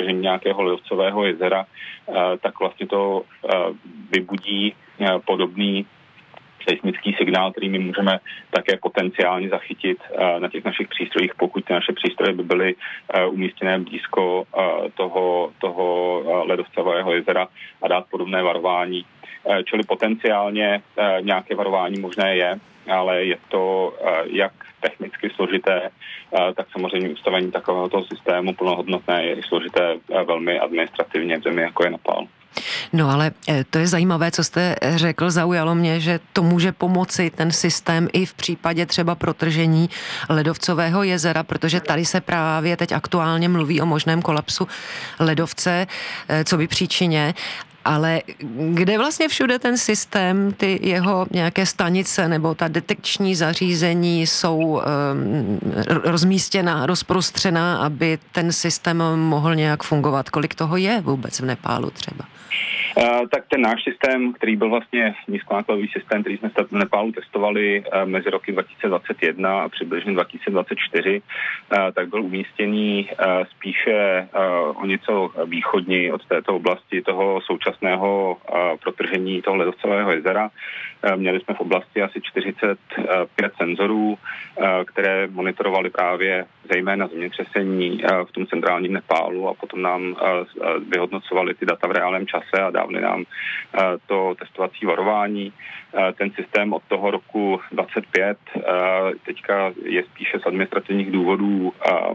protržení nějakého ledovcového jezera, tak vlastně to vybudí podobný seismický signál, který my můžeme také potenciálně zachytit na těch našich přístrojích, pokud ty naše přístroje by byly umístěné blízko toho ledovcového jezera a dát podobné varování. Čili potenciálně nějaké varování možné je, ale je to jak technicky složité, tak samozřejmě ustavení takovéhoto systému plnohodnotné je složité velmi administrativně v zemi, jako je Nepál. No ale to je zajímavé, co jste řekl, zaujalo mě, že to může pomoci ten systém i v případě třeba protržení ledovcového jezera, protože tady se právě teď aktuálně mluví o možném kolapsu ledovce, co by příčině. Ale kde vlastně všude ten systém, ty jeho nějaké stanice nebo ta detekční zařízení jsou rozmístěná, rozprostřená, aby ten systém mohl nějak fungovat? Kolik toho je vůbec v Nepálu třeba? Tak ten náš systém, který byl vlastně nízkonákladový systém, který jsme v Nepálu testovali mezi roky 2021 a přibližně 2024, tak byl umístěný spíše o něco východní od této oblasti toho současného protržení toho ledovcového jezera. Měli jsme v oblasti asi 45 senzorů, které monitorovaly právě zejména zemětřesení v tom centrálním Nepálu a potom nám vyhodnocovali ty data v reálném čase a dávali nám to testovací varování. Ten systém od toho roku 25 teďka je spíše z administrativních důvodů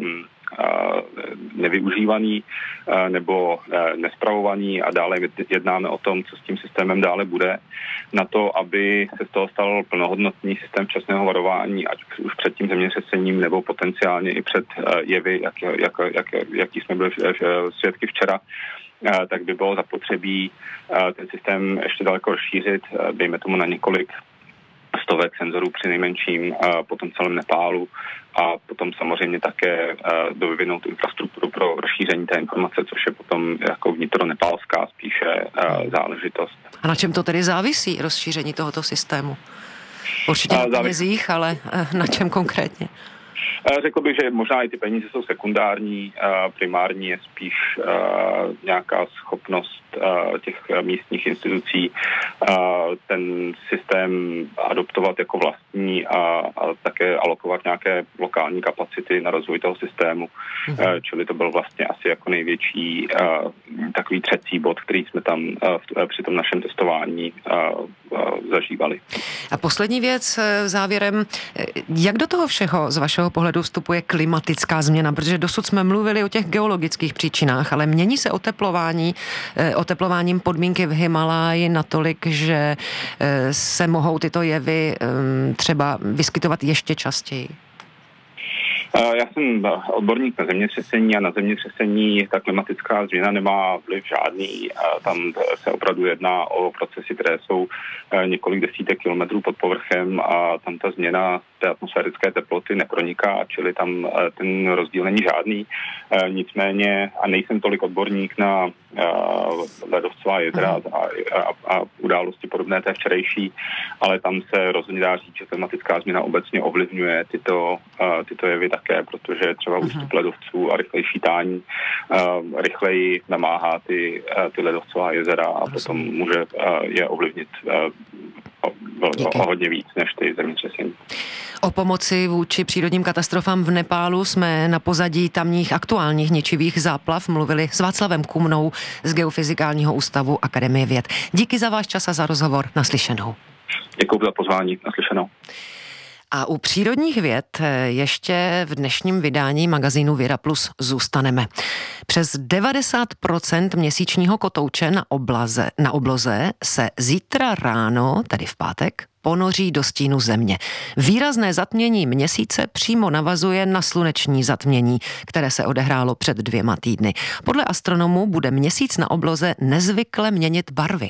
nevyužívaný nebo nespravovaný a dále jednáme o tom, co s tím systémem dále bude. Na to, aby se z toho stal plnohodnotný systém včasného varování, ať už před tím zemětřesením nebo potenciálně i před jevy, jaký jsme byli svědky včera, tak by bylo zapotřebí ten systém ještě daleko rozšířit, dejme tomu na několik stovek senzorů při nejmenším po tom celém Nepálu a potom samozřejmě také dovyvinout infrastrukturu pro rozšíření té informace, což je potom jako vnitronepálská spíše záležitost. A na čem to tedy závisí, rozšíření tohoto systému? Určitě na penězích, ale na čem konkrétně? Řekl bych, že možná i ty peníze jsou sekundární, primární je spíš nějaká schopnost těch místních institucí ten systém adoptovat jako vlastní a také alokovat nějaké lokální kapacity na rozvoj toho systému. Čili to byl vlastně asi jako největší takový třecí bod, který jsme tam při tom našem testování zažívali. A poslední věc závěrem, jak do toho všeho z vašeho pohledu vstupuje klimatická změna, protože dosud jsme mluvili o těch geologických příčinách, ale mění se oteplováním podmínky v Himaláji natolik, že se mohou tyto jevy třeba vyskytovat ještě častěji? Já jsem odborník na zemětřesení a na zemětřesení ta klimatická změna nemá vliv žádný. Tam se opravdu jedná o procesy, které jsou několik desítek kilometrů pod povrchem a tam ta změna té atmosférické teploty neproniká, čili tam ten rozdíl není žádný. Nicméně, a nejsem tolik odborník na ledovcová jezera a události podobné té včerejší, ale tam se rozhodně dá říct, že klimatická změna obecně ovlivňuje tyto jevy také, protože třeba ústup ledovců a rychlejší tání rychleji namáhá ty ledovcová jezera a potom může je ovlivnit o hodně víc než ty zemětřesení. O pomoci vůči přírodním katastrofám v Nepálu jsme na pozadí tamních aktuálních ničivých záplav mluvili s Václavem Kumnou z Geofyzikálního ústavu Akademie věd. Díky za váš čas a za rozhovor. Naslyšenou. Děkuji za pozvání. Naslyšenou. A u přírodních věd ještě v dnešním vydání magazínu Věda Plus zůstaneme. Přes 90% měsíčního kotouče na obloze se zítra ráno, tedy v pátek, ponoří do stínu země. Výrazné zatmění měsíce přímo navazuje na sluneční zatmění, které se odehrálo před 2 týdny. Podle astronomů bude měsíc na obloze nezvykle měnit barvy.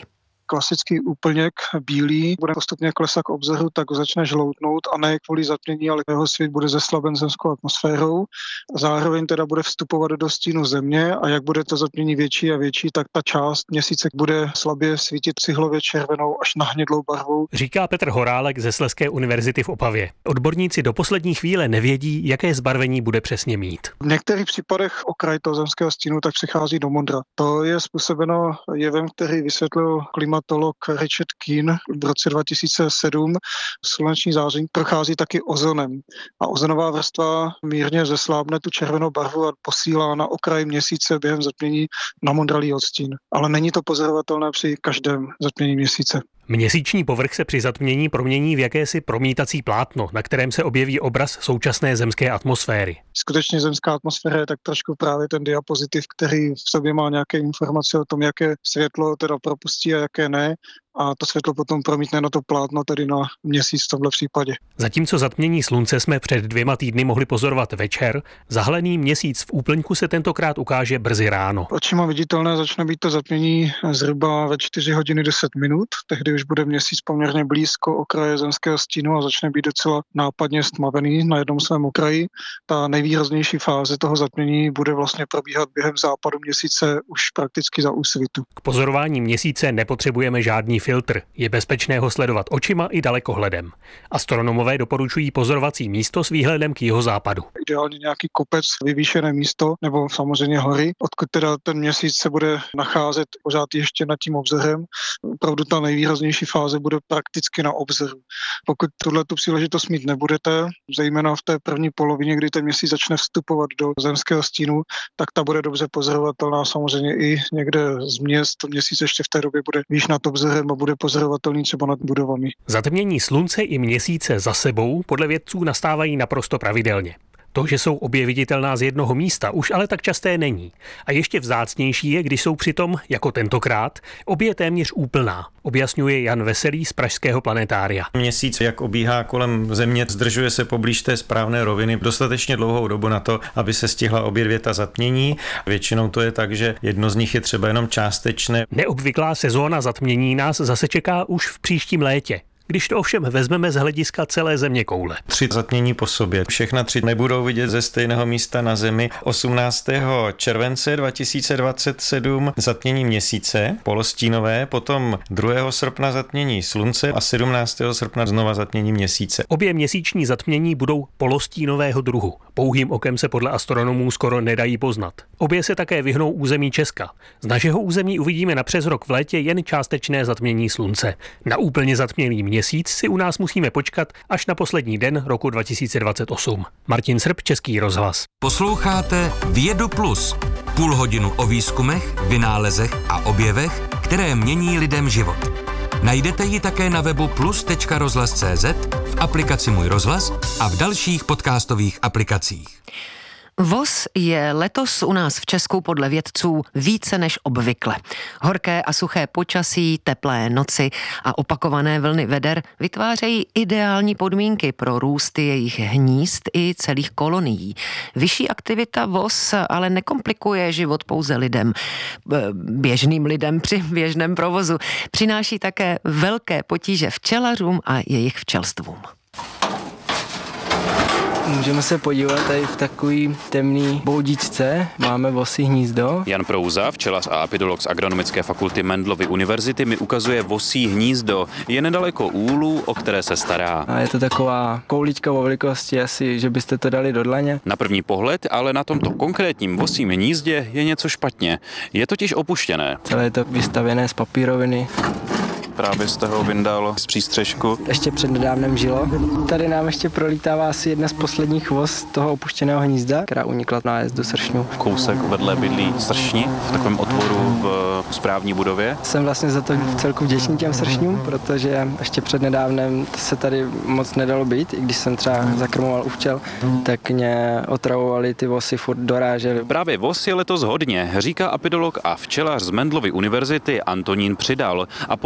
klasický úplněk bílý, bude postupně klesat k obzoru, tak začne žloutnout a ne kvůli zatmění, ale jeho svět bude zeslaben zemskou atmosférou. Zároveň teda bude vstupovat do stínu země a jak bude to zatmění větší a větší, tak ta část měsíce bude slabě svítit cihlově červenou až na hnědlou barvou. Říká Petr Horálek ze Slezské univerzity v Opavě. Odborníci do poslední chvíle nevědí, jaké zbarvení bude přesně mít. V některých případech okraj toho zemského stínu tak přichází do modra. To je způsobeno jevem, který vysvětlil klimatolog Richard Keane v roce 2007. Sluneční záření prochází taky ozonem a ozonová vrstva mírně zeslábne tu červenou barvu a posílá na okraj měsíce během zatmění na modralý odstín. Ale není to pozorovatelné při každém zatmění měsíce. Měsíční povrch se při zatmění promění v jakési promítací plátno, na kterém se objeví obraz současné zemské atmosféry. Skutečně zemská atmosféra je tak trošku právě ten diapozitiv, který v sobě má nějaké informace o tom, jaké světlo teda propustí a jaké ne. A to světlo potom promítne na to plátno, tedy na měsíc v tomhle případě. Zatímco zatmění slunce jsme před 2 týdny mohli pozorovat večer, zahalený měsíc v úplňku se tentokrát ukáže brzy ráno. Očima viditelné začne být to zatmění zhruba ve 4 hodiny 10 minut. Tehdy už bude měsíc poměrně blízko okraje zemského stínu a začne být docela nápadně stmavený na jednom svém okraji. Ta nejvýraznější fáze toho zatmění bude vlastně probíhat během západu měsíce už prakticky za úsvitu. K pozorování měsíce nepotřebujeme žádný filtr. Je bezpečné ho sledovat očima i dalekohledem. Astronomové doporučují pozorovací místo s výhledem k jihozápadu. Ideálně nějaký kopec, vyvýšené místo nebo samozřejmě hory, odkud teda ten měsíc se bude nacházet pořád ještě nad tím obzorem. Opravdu ta nejvýraznější fáze bude prakticky na obzoru. Pokud tu příležitost mít nebudete, zejména v té první polovině, kdy ten měsíc začne vstupovat do zemského stínu, tak ta bude dobře pozorovatelná samozřejmě i někde z měst. Měsíc ještě v té době bude výš nad obzorem a bude pozorovatelný třeba nad budovami. Zatmění slunce i měsíce za sebou podle vědců nastávají naprosto pravidelně. To, že jsou obě viditelná z jednoho místa, už ale tak časté není. A ještě vzácnější je, když jsou přitom, jako tentokrát, obě téměř úplná, objasňuje Jan Veselý z pražského planetária. Měsíc, jak obíhá kolem Země, zdržuje se poblíž té správné roviny dostatečně dlouhou dobu na to, aby se stihla obě dvě ta zatmění. Většinou to je tak, že jedno z nich je třeba jenom částečné. Neobvyklá sezóna zatmění nás zase čeká už v příštím létě. Když to ovšem vezmeme z hlediska celé zeměkoule. 3 zatmění po sobě. Všechna 3 nebudou vidět ze stejného místa na Zemi. 18. července 2027 zatmění měsíce, polostínové, potom 2. srpna zatmění slunce a 17. srpna znova zatmění měsíce. Obě měsíční zatmění budou polostínového druhu. Pouhým okem se podle astronomů skoro nedají poznat. Obě se také vyhnou území Česka. Z našeho území uvidíme na přes rok v létě jen částečné zatmění slunce. Na úplně zatměný měsíc si u nás musíme počkat až na poslední den roku 2028. Martin Srb, Český rozhlas. Posloucháte Vědu Plus. Půl hodinu o výzkumech, vynálezech a objevech, které mění lidem život. Najdete ji také na webu plus.rozhlas.cz, v aplikaci Můj rozhlas a v dalších podcastových aplikacích. Voz je letos u nás v Česku podle vědců více než obvykle. Horké a suché počasí, teplé noci a opakované vlny veder vytvářejí ideální podmínky pro růst jejich hnízd i celých kolonií. Vyšší aktivita voz ale nekomplikuje život pouze lidem, běžným lidem při běžném provozu. Přináší také velké potíže včelařům a jejich včelstvům. Můžeme se podívat tady v takový temný boudičce. Máme vosí hnízdo. Jan Prouza, včelař a apidolog z Agronomické fakulty Mendelovy univerzity, mi ukazuje vosí hnízdo. Je nedaleko úlu, o které se stará. A je to taková koulička o velikosti asi, že byste to dali do dlaně. Na první pohled, ale na tomto konkrétním vosím hnízdě je něco špatně. Je totiž opuštěné. Celé je to vystavěné z papíroviny. Právě jste ho vyndal z přístřešku. Ještě přednedávnem žilo. Tady nám ještě prolítává asi jedna z posledních voz toho opuštěného hnízda, která unikla na nájezdu sršňů. Kousek vedle bydlí sršni v takovém otvoru v správní budově. Jsem vlastně za to celku vděčný těm sršňům, protože ještě přednedávnem se tady moc nedalo být, i když jsem třeba zakrmoval u včel, tak mě otravovali ty vosy, furt dorážely. Právě vos je letos hodně, říká apidolog a včelař z Mendelovy univerzity Antonín Přidal, a podle něj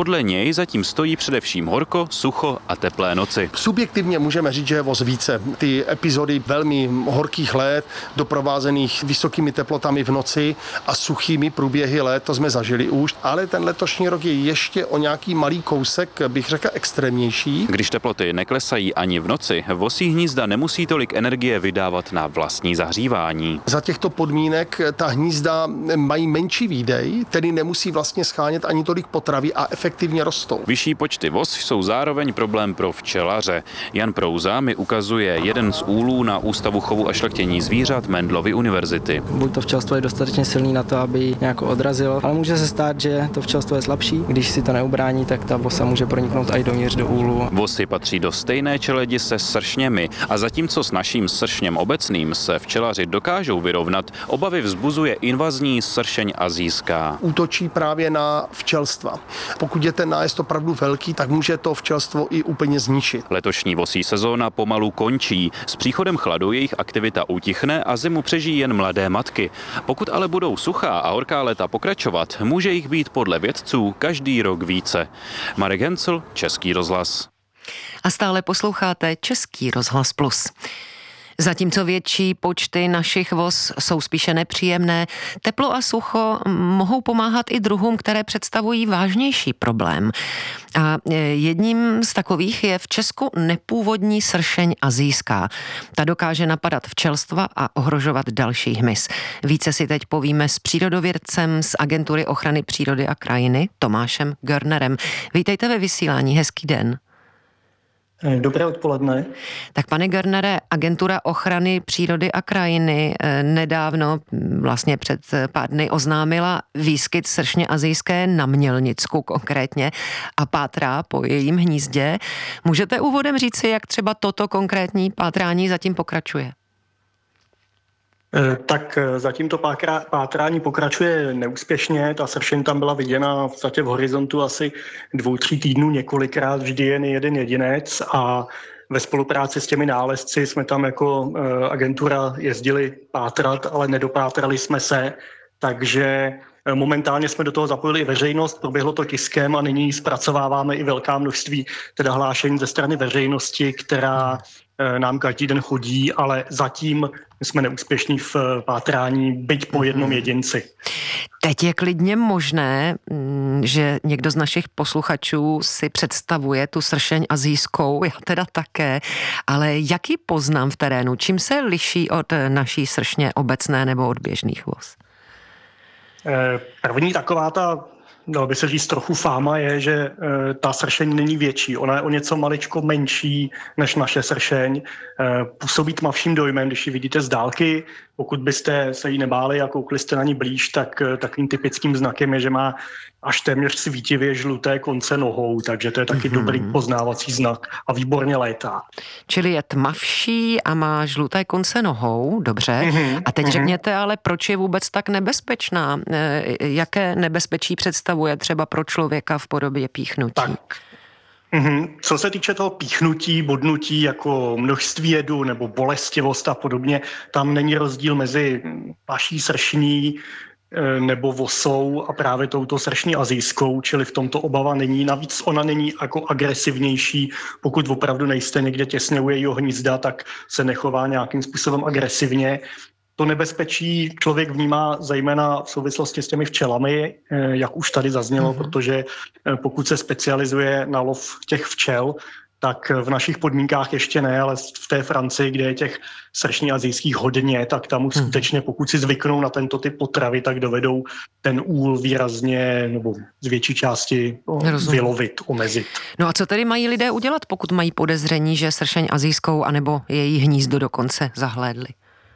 něj zatím stojí především horko, sucho a teplé noci. Subjektivně můžeme říct, že je voz více. Ty epizody velmi horkých let, doprovázených vysokými teplotami v noci a suchými průběhy let, to jsme zažili už, ale ten letošní rok je ještě o nějaký malý kousek, bych řekl, extrémnější. Když teploty neklesají ani v noci, vosí hnízda nemusí tolik energie vydávat na vlastní zahřívání. Za těchto podmínek ta hnízda mají menší výdej, tedy nemusí vlastně schánět ani tolik potravy a efektivně rostou. Vyšší počty vos jsou zároveň problém pro včelaře. Jan Prouza mi ukazuje jeden z úlů na Ústavu chovu a šlechtění zvířat Mendlovy univerzity. Buď to včelstvo je dostatečně silný na to, aby ji nějak odrazilo, ale může se stát, že to včelstvo je slabší. Když si to neubrání, tak ta vosa může proniknout i dovnitř do úlu. Vosy patří do stejné čeledi se sršněmi a zatímco s naším sršněm obecným se včelaři dokážou vyrovnat, obavy vzbuzuje invazní sršeň azijská. Útočí právě na včelstva. Pokud je ten nájezd opravdu velký, tak může to včelstvo i úplně zničit. Letošní vosí sezóna pomalu končí. S příchodem chladu jejich aktivita utichne a zimu přežijí jen mladé matky. Pokud ale budou suchá a horká léta pokračovat, může jich být podle vědců každý rok více. Marek Hencl, Český rozhlas. A stále posloucháte Český rozhlas Plus. Zatímco větší počty našich vos jsou spíše nepříjemné, teplo a sucho mohou pomáhat i druhům, které představují vážnější problém. A jedním z takových je v Česku nepůvodní sršeň azijská. Ta dokáže napadat včelstva a ohrožovat další hmyz. Více si teď povíme s přírodovědcem z Agentury ochrany přírody a krajiny Tomášem Görnerem. Vítejte ve vysílání, hezký den. Dobré odpoledne. Tak pane Görnere, Agentura ochrany přírody a krajiny nedávno, vlastně před pár dny, oznámila výskyt sršně azijské na Mělnicku konkrétně a pátrá po jejím hnízdě. Můžete úvodem říci, jak třeba toto konkrétní pátrání zatím pokračuje? Tak zatím to pátrání pokračuje neúspěšně. Ta sršeň tam byla viděna v podstatě v horizontu asi 2-3 týdnů několikrát, vždy jen jeden jedinec a ve spolupráci s těmi nálezci jsme tam jako agentura jezdili pátrat, ale nedopátrali jsme se, takže momentálně jsme do toho zapojili i veřejnost, proběhlo to tiskem a nyní zpracováváme i velká množství teda hlášení ze strany veřejnosti, která nám každý den chodí, ale zatím jsme neúspěšní v pátrání, byť po jednom jedinci. Teď je klidně možné, že někdo z našich posluchačů si představuje tu sršeň azijskou, já teda také, ale jak ji poznám v terénu? Čím se liší od naší sršně obecné nebo od běžných vos? První taková ta, dalo by se říct, trochu fáma je, že ta sršeň není větší. Ona je o něco maličko menší než naše sršeň. Působí tmavším dojmem, když ji vidíte z dálky. Pokud byste se jí nebáli a koukli jste na ní blíž, tak takovým typickým znakem je, že má až téměř svítivě žluté konce nohou, takže to je taky dobrý poznávací znak a výborně létá. Čili je tmavší a má žluté konce nohou, dobře. A teď řekněte ale, proč je vůbec tak nebezpečná? Jaké nebezpečí představuje třeba pro člověka v podobě píchnutí? Tak. Co se týče toho píchnutí, bodnutí jako množství jedu nebo bolestivost a podobně, tam není rozdíl mezi paší sršní nebo vosou a právě touto sršní azijskou, čili v tomto obava není. Navíc ona není jako agresivnější. Pokud opravdu nejste někde těsně u jejího hnízda, tak se nechová nějakým způsobem agresivně. To nebezpečí člověk vnímá zejména v souvislosti s těmi včelami, jak už tady zaznělo, protože pokud se specializuje na lov těch včel, tak v našich podmínkách ještě ne, ale v té Francii, kde je těch sršní azijských hodně, tak tam už skutečně, pokud si zvyknou na tento typ potravy, tak dovedou ten úl výrazně nebo z větší části vylovit, omezit. No a co tedy mají lidé udělat, pokud mají podezření, že sršeň azijskou anebo její hnízdo dokonce zahlédli?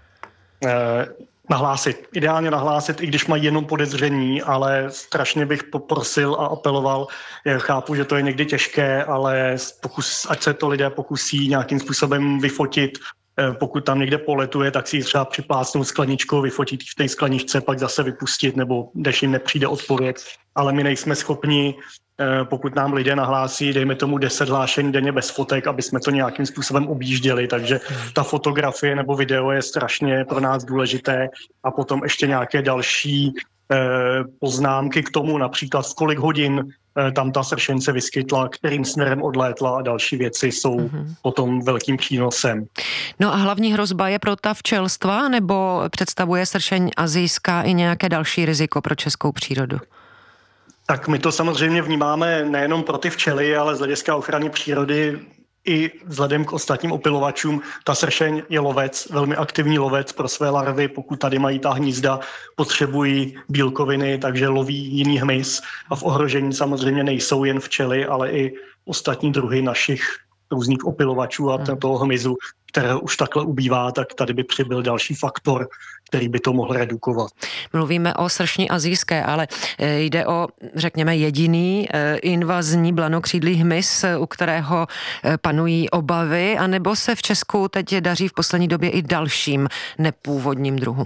Nahlásit. Ideálně nahlásit, i když mají jenom podezření, ale strašně bych poprosil a apeloval. Já chápu, že to je někdy těžké, ale ať se to lidé pokusí nějakým způsobem vyfotit. Pokud tam někde poletuje, tak si ji třeba připlácnout skleničkou, vyfotit v té skleničce, pak zase vypustit, nebo když jim nepřijde odpověď. Ale my nejsme schopni, pokud nám lidé nahlásí, dejme tomu 10 hlášení denně bez fotek, aby jsme to nějakým způsobem objížděli, takže ta fotografie nebo video je strašně pro nás důležité a potom ještě nějaké další poznámky k tomu, například v kolik hodin tam ta sršeň se vyskytla, kterým směrem odlétla a další věci jsou potom velkým přínosem. No a hlavní hrozba je pro ta včelstva, nebo představuje sršeň asijská i nějaké další riziko pro českou přírodu? Tak my to samozřejmě vnímáme nejenom pro ty včely, ale z hlediska ochrany přírody i vzhledem k ostatním opylovačům. Ta sršeň je lovec, velmi aktivní lovec pro své larvy. Pokud tady mají ta hnízda, potřebují bílkoviny, takže loví jiný hmyz. A v ohrožení samozřejmě nejsou jen včely, ale i ostatní druhy našich různých opylovačů a toho hmyzu, kterého už takhle ubývá, tak tady by přibyl další faktor, který by to mohl redukovat. Mluvíme o sršni asijské, ale jde o, řekněme, jediný invazní blanokřídlý hmyz, u kterého panují obavy, anebo se v Česku teď daří v poslední době i dalším nepůvodním druhům?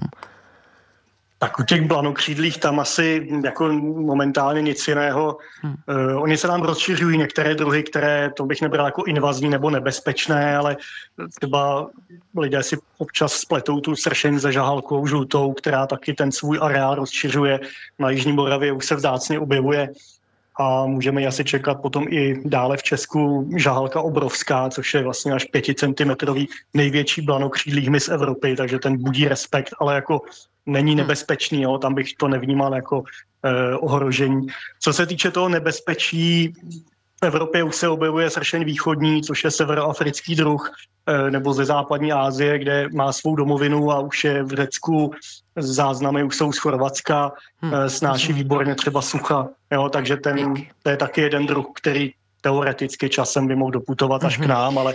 Tak u těch blanokřídlých tam asi jako momentálně nic jiného. Oni se nám rozšiřují některé druhy, které to bych nebral jako invazní nebo nebezpečné, ale třeba lidé si občas spletou tu sršeň se žahalkou žlutou, která taky ten svůj areál rozšiřuje. Na Jižní Moravě už se vzácně objevuje a můžeme ji asi čekat potom i dále v Česku žahalka obrovská, což je vlastně až 5 centimetrový největší blanokřídlý hmyz Evropy, takže ten budí respekt, ale jako není nebezpečný, jo? Tam bych to nevnímal jako ohrožení. Co se týče toho nebezpečí, v Evropě už se objevuje sršeň východní, což je severoafrický druh, nebo ze západní Asie, kde má svou domovinu a už je v Řecku, záznamy už jsou z Chorvatska, snáší výborně třeba sucha, jo? Takže to je taky jeden druh, který teoreticky časem by mohl doputovat až k nám, ale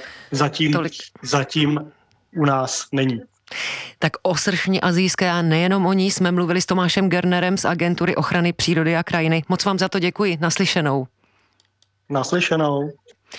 zatím u nás není. Tak o sršni asijské a nejenom o ní jsme mluvili s Tomášem Gernerem z Agentury ochrany přírody a krajiny. Moc vám za to děkuji. Naslyšenou. Naslyšenou.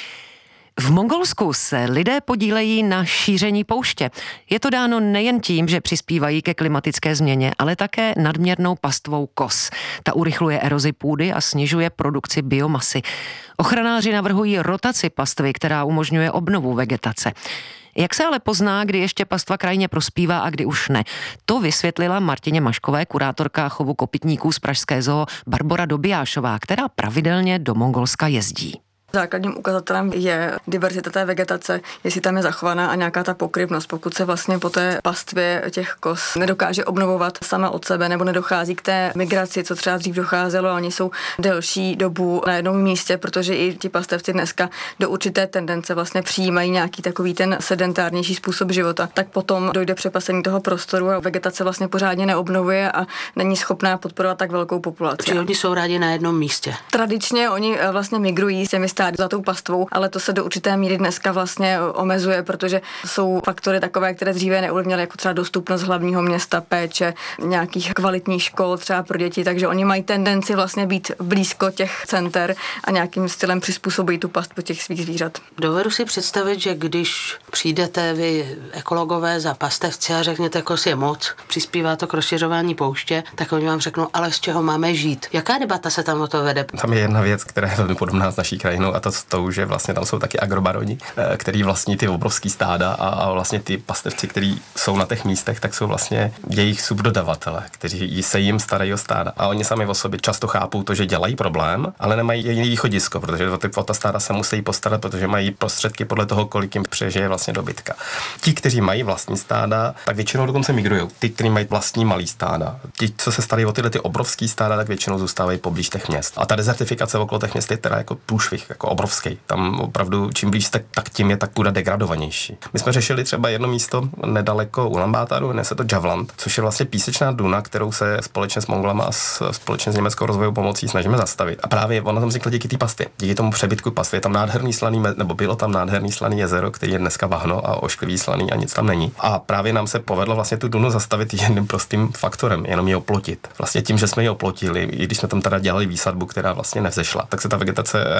V Mongolsku se lidé podílejí na šíření pouště. Je to dáno nejen tím, že přispívají ke klimatické změně, ale také nadměrnou pastvou kos. Ta urychluje erozi půdy a snižuje produkci biomasy. Ochranáři navrhují rotaci pastvy, která umožňuje obnovu vegetace. Jak se ale pozná, kdy ještě pastva krajině prospívá a kdy už ne? To vysvětlila Martině Maškové, kurátorka chovu kopytníků z pražské zoo Barbora Dobijášová, která pravidelně do Mongolska jezdí. Základním ukazatelem je diverzita té vegetace, jestli tam je zachovaná a nějaká ta pokryvnost. Pokud se vlastně po té pastvě těch kos nedokáže obnovovat sama od sebe nebo nedochází k té migraci, co třeba dřív docházelo, a oni jsou delší dobu na jednom místě, protože i ti pastevci dneska do určité tendence vlastně přijímají nějaký takový ten sedentárnější způsob života, tak potom dojde přepasení toho prostoru a vegetace vlastně pořádně neobnovuje a není schopná podporovat tak velkou populaci. Či oni jsou rádi na jednom místě. Tradičně oni vlastně migrují s těmi stády za tou pastvou, ale to se do určité míry dneska vlastně omezuje, protože jsou faktory takové, které dříve neovlivnily, jako třeba dostupnost hlavního města, péče, nějakých kvalitních škol třeba pro děti, takže oni mají tendenci vlastně být blízko těch center a nějakým stylem přizpůsobí tu pastvu těch svých zvířat. Dovedu si představit, že když přijdete vy ekologové za pastevci a řekněte, kos je moc, přispívá to k rozšiřování pouště, tak oni vám řeknou, ale z čeho máme žít. Jaká debata se tam o to vede? Tam je jedna věc, která je velmi podobná s naší krajinou, a to, že vlastně tam jsou taky agrobaroni, který vlastní ty obrovský stáda a vlastně ty pastevci, kteří jsou na těch místech, tak jsou vlastně jejich subdodavatele, kteří se jim starají o stáda. A oni sami o sobě často chápou to, že dělají problém, ale nemají jiný východisko, protože o ta stáda se musí postarat, protože mají prostředky podle toho, kolik jim přežije vlastně dobytka. Ti, kteří mají vlastní stáda, tak většinou dokonce migrují. Ty, kteří mají vlastní malý stáda. Ti, co se starají o tyhle ty obrovský stáda, tak většinou zůstávají poblíž těch měst. A ta dezertifikace okolo těch měst je teda jako průšvih, jako obrovský. Tam opravdu čím blíž tak tím je tak půda degradovanější. My jsme řešili třeba jedno místo nedaleko Ulaanbaataru, jmenuje se to Javland, což je vlastně písečná duna, kterou se společně s Mongolama a společně s německou rozvojovou pomocí snažíme zastavit. A právě ona tam vznikla díky té pastvě. Díky tomu přebytku pastvy je tam nádherný slaný, nebo bylo tam nádherný slaný jezero, který je dneska bahno a ošklivý slaný a nic tam není. A právě nám se povedlo vlastně tu dunu zastavit jedním prostým faktorem, jenom ji oplotit. Vlastně tím, že jsme ji oplotili, i když jsme tam teda dělali výsadbu, která vlastně nevzešla, tak se ta vegetace renaturalizuje.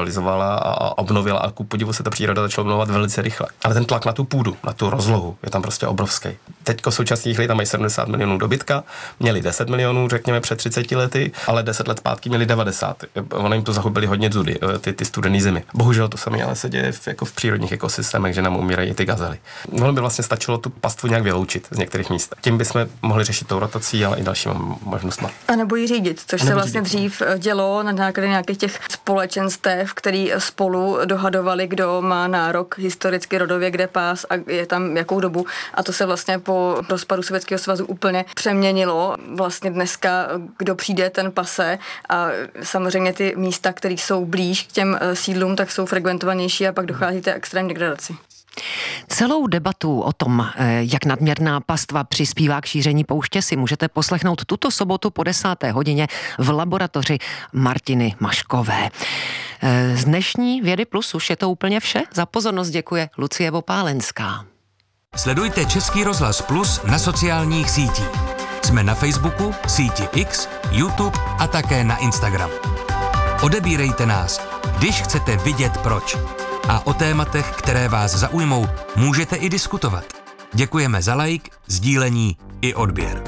revitalizovala a obnovila a ku podivu se ta příroda začala obnovovat velice rychle. Ale ten tlak na tu půdu, na tu rozlohu je tam prostě obrovský. Teďko v současné chvíli tam mají 70 milionů dobytka, měli 10 milionů, řekněme, před 30 lety, ale 10 let zpátky měli 90. Ono jim to zahubili hodně dzudy, ty studený zimy. Bohužel to samé ale se děje v přírodních ekosystémech, že nám umírají ty gazely. Ono by vlastně stačilo tu pastvu nějak vyloučit z některých míst. Tím bychom mohli řešit tou rotací, ale i dalšími možnostmi. A nebo ji řídit, což se vlastně dřív dělo na základě nějakých těch společenstev, který spolu dohadovali, kdo má nárok historicky rodově, kde pás a je tam jakou dobu. A to se vlastně po rozpadu Sovětského svazu úplně přeměnilo. Vlastně dneska, kdo přijde, ten pase a samozřejmě ty místa, které jsou blíž k těm sídlům, tak jsou frekventovanější a pak dochází té extrémní degradaci. Celou debatu o tom, jak nadměrná pastva přispívá k šíření pouště, si můžete poslechnout tuto sobotu po 10. hodině v laboratoři Martiny Maškové. Z dnešní Vědy Plus už je to úplně vše. Za pozornost děkuje Lucie Vopálenská. Sledujte Český rozhlas Plus na sociálních sítích. Jsme na Facebooku, síti X, YouTube a také na Instagram. Odebírejte nás, když chcete vidět proč. A o tématech, které vás zaujmou, můžete i diskutovat. Děkujeme za like, sdílení i odběr.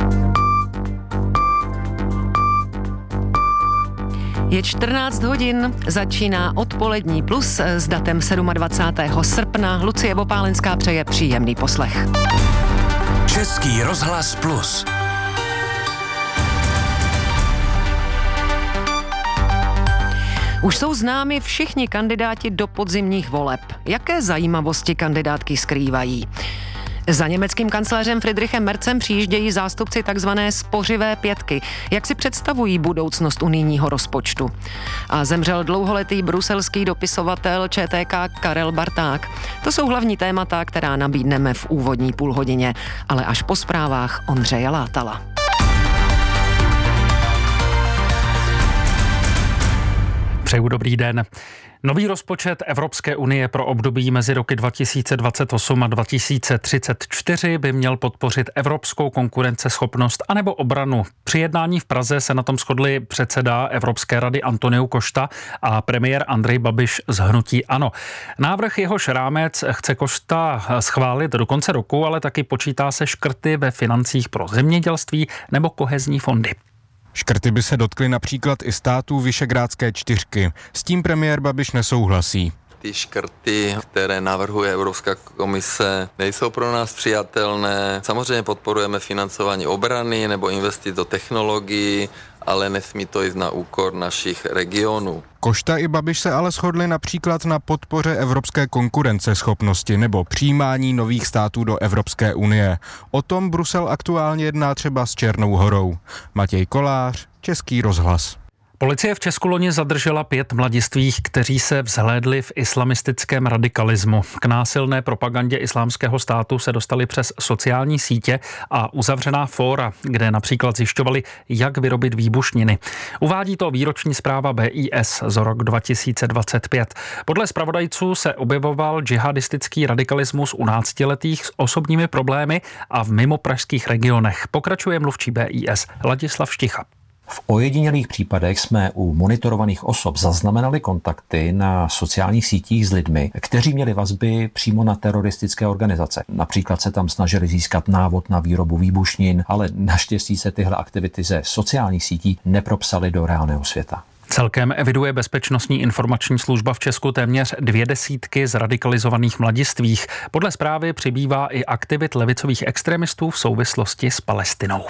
Je 14 hodin, začíná odpolední plus s datem 27. srpna. Lucie Vopálenská přeje příjemný poslech. Český rozhlas Plus. Už jsou známi všichni kandidáti do podzimních voleb. Jaké zajímavosti kandidátky skrývají? Za německým kancléřem Friedrichem Merzem přijíždějí zástupci takzvané spořivé pětky. Jak si představují budoucnost unijního rozpočtu? A zemřel dlouholetý bruselský dopisovatel ČTK Karel Barták. To jsou hlavní témata, která nabídneme v úvodní půlhodině, ale až po zprávách Ondřeje Látala. Přeju dobrý den. Nový rozpočet Evropské unie pro období mezi roky 2028 a 2034 by měl podpořit evropskou konkurenceschopnost anebo obranu. Při jednání v Praze se na tom shodli předseda Evropské rady Antonio Costa a premiér Andrej Babiš z hnutí ANO. Návrh jehož rámec chce Costa schválit do konce roku, ale taky počítá se škrty ve financích pro zemědělství nebo kohezní fondy. Škrty by se dotkly například i států Visegrádské čtyřky. S tím premiér Babiš nesouhlasí. Ty škrty, které navrhuje Evropská komise, nejsou pro nás přijatelné. Samozřejmě podporujeme financování obrany nebo investic do technologií, ale nesmí to jít na úkor našich regionů. Costa i Babiš se ale shodli například na podpoře evropské konkurenceschopnosti nebo přijímání nových států do Evropské unie. O tom Brusel aktuálně jedná třeba s Černou Horou. Matěj Kolář, Český rozhlas. Policie v Česku loni zadržela 5 mladistvých, kteří se vzhlédli v islamistickém radikalismu. K násilné propagandě Islámského státu se dostali přes sociální sítě a uzavřená fóra, kde například zjišťovali, jak vyrobit výbušniny. Uvádí to výroční zpráva BIS za rok 2025. Podle zpravodajců se objevoval džihadistický radikalismus u 12letých s osobními problémy a v mimopražských regionech. Pokračuje mluvčí BIS Ladislav Šticha. V ojedinělých případech jsme u monitorovaných osob zaznamenali kontakty na sociálních sítích s lidmi, kteří měli vazby přímo na teroristické organizace. Například se tam snažili získat návod na výrobu výbušnin, ale naštěstí se tyhle aktivity ze sociálních sítí nepropsaly do reálného světa. Celkem eviduje Bezpečnostní informační služba v Česku téměř 200 zradikalizovaných mladistvých. Podle zprávy přibývá i aktivit levicových extremistů v souvislosti s Palestinou.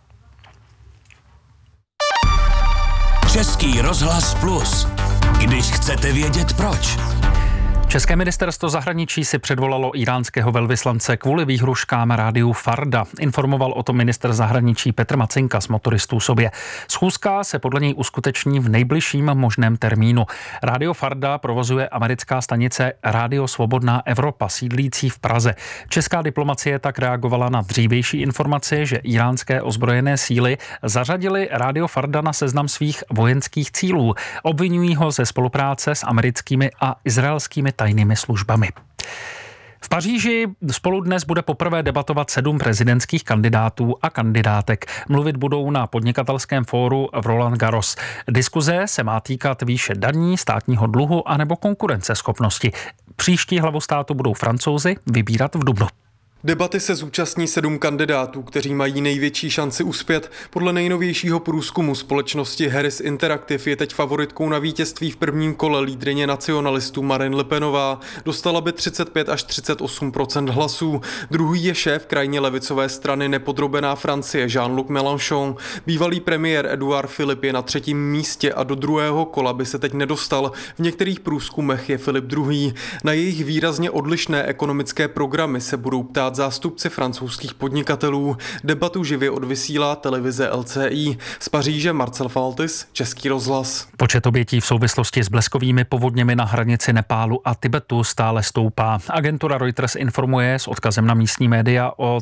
Český rozhlas Plus. Když chcete vědět proč. České ministerstvo zahraničí si předvolalo iránského velvyslance kvůli výhruškám rádiu Farda. Informoval o tom ministr zahraničí Petr Macinka z Motoristů sobě. Schůzka se podle něj uskuteční v nejbližším možném termínu. Rádio Farda provozuje americká stanice Rádio Svobodná Evropa, sídlící v Praze. Česká diplomacie tak reagovala na dřívější informaci, že iránské ozbrojené síly zařadily Rádio Farda na seznam svých vojenských cílů. Obvinují ho ze spolupráce s americkými a izraelskými tajnými službami. V Paříži spolu dnes bude poprvé debatovat 7 prezidentských kandidátů a kandidátek. Mluvit budou na podnikatelském fóru v Roland Garros. Diskuze se má týkat výše daní, státního dluhu anebo konkurenceschopnosti. Příští hlavu státu budou Francouzi vybírat v dubnu. Debaty se zúčastní 7 kandidátů, kteří mají největší šanci uspět. Podle nejnovějšího průzkumu společnosti Harris Interactive je teď favoritkou na vítězství v prvním kole lídryně nacionalistů Marine Le Penová. Dostala by 35 až 38% hlasů. Druhý je šéf krajně levicové strany nepodrobená Francie Jean-Luc Mélenchon. Bývalý premiér Edouard Philippe je na 3. místě a do druhého kola by se teď nedostal. V některých průzkumech je Philippe druhý. Na jejich výrazně odlišné ekonomické programy se budou ptát zástupci francouzských podnikatelů. Debatu živě odvysílá televize LCI. Z Paříže Marcel Faltis, Český rozhlas. Počet obětí v souvislosti s bleskovými povodněmi na hranici Nepálu a Tibetu stále stoupá. Agentura Reuters informuje s odkazem na místní média o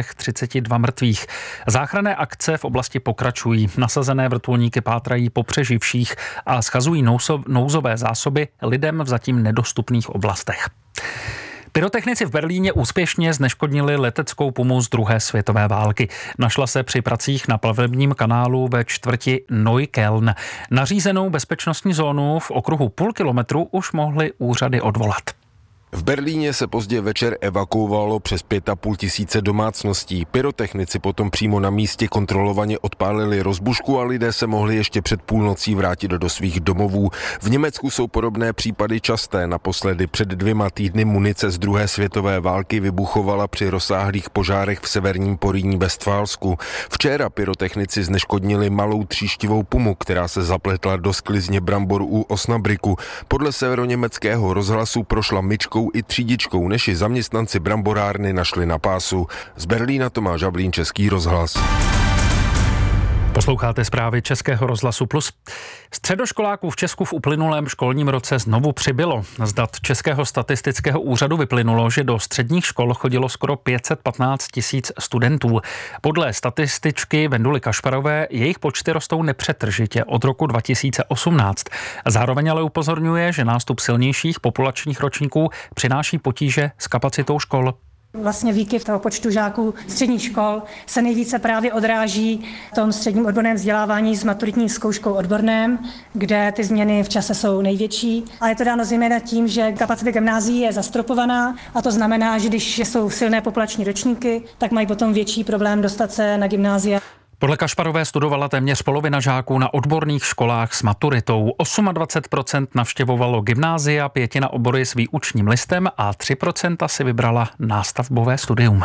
332 mrtvých. Záchranné akce v oblasti pokračují. Nasazené vrtulníky pátrají po přeživších a schazují nouzové zásoby lidem v zatím nedostupných oblastech. Pyrotechnici v Berlíně úspěšně zneškodnili leteckou pumu z druhé světové války. Našla se při pracích na plavebním kanálu ve čtvrti Neukölln. Nařízenou bezpečnostní zónu v okruhu půl kilometru už mohly úřady odvolat. V Berlíně se pozdě večer evakuovalo přes 5,5 tisíce domácností. Pyrotechnici potom přímo na místě kontrolovaně odpálili rozbušku a lidé se mohli ještě před půlnocí vrátit do svých domovů. V Německu jsou podobné případy časté. Naposledy před 2 týdny munice z druhé světové války vybuchovala při rozsáhlých požárech v severním Porýní Vestfálsku. Včera pyrotechnici zneškodnili malou tříštivou pumu, která se zapletla do sklizně brambor u Osnabriku. Podle severoněmeckého rozhlasu prošla myčkou i třídičkou, než ji zaměstnanci bramborárny našli na pásu. Z Berlína Tomáš Žablín, Český rozhlas. Posloucháte zprávy Českého rozhlasu Plus. Středoškoláků v Česku v uplynulém školním roce znovu přibylo. Z dat Českého statistického úřadu vyplynulo, že do středních škol chodilo skoro 515 tisíc studentů. Podle statističky Venduly Kašparové jejich počty rostou nepřetržitě od roku 2018. Zároveň ale upozorňuje, že nástup silnějších populačních ročníků přináší potíže s kapacitou škol. Vlastně výkyv toho počtu žáků středních škol se nejvíce právě odráží v tom středním odborném vzdělávání s maturitní zkouškou odborném, kde ty změny v čase jsou největší. A je to dáno zejména tím, že kapacita gymnázií je zastropovaná a to znamená, že když jsou silné populační ročníky, tak mají potom větší problém dostat se na gymnázia. Podle Kašparové studovala téměř polovina žáků na odborných školách s maturitou. 28% navštěvovalo gymnázia, 1/5 obory s výučním listem a 3% si vybrala nástavbové studium.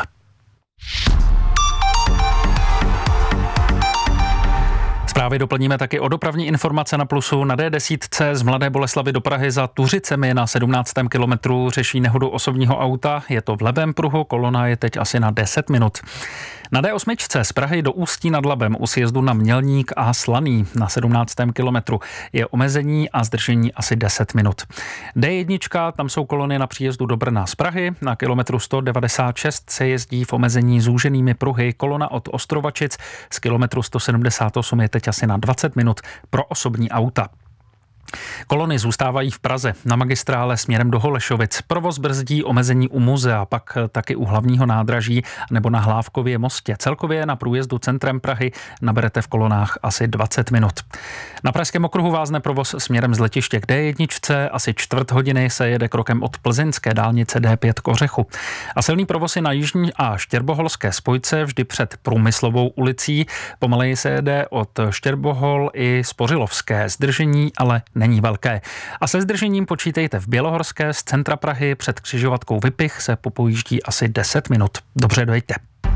Zprávy doplníme taky o dopravní informace na Plusu. Na D10 z Mladé Boleslavi do Prahy za Tuřicemi na 17. kilometru řeší nehodu osobního auta. Je to v levém pruhu, kolona je teď asi na 10 minut. Na D8 z Prahy do Ústí nad Labem u sjezdu na Mělník a Slaný na 17. kilometru je omezení a zdržení asi 10 minut. D1, tam jsou kolony na příjezdu do Brna z Prahy. Na kilometru 196 se jezdí v omezení zúženými pruhy. Kolona od Ostrovačic z kilometru 178 je teď asi na 20 minut pro osobní auta. Kolony zůstávají v Praze na magistrále směrem do Holešovic. Provoz brzdí omezení u muzea, pak taky u hlavního nádraží nebo na Hlávkově mostě. Celkově na průjezdu centrem Prahy naberete v kolonách asi 20 minut. Na Pražském okruhu vázne provoz směrem z letiště k D1, asi čtvrt hodiny se jede krokem od plzeňské dálnice D5 k Ořechu. A silný provoz je na jižní a štěrboholské spojce vždy před Průmyslovou ulicí. Pomaleji se jede od Štěrbohol i Spořilovské. Zdržení ale není velké. A se zdržením počítejte v Bělohorské z centra Prahy před křižovatkou Vypich se popojíždí asi 10 minut. Dobře dojďte.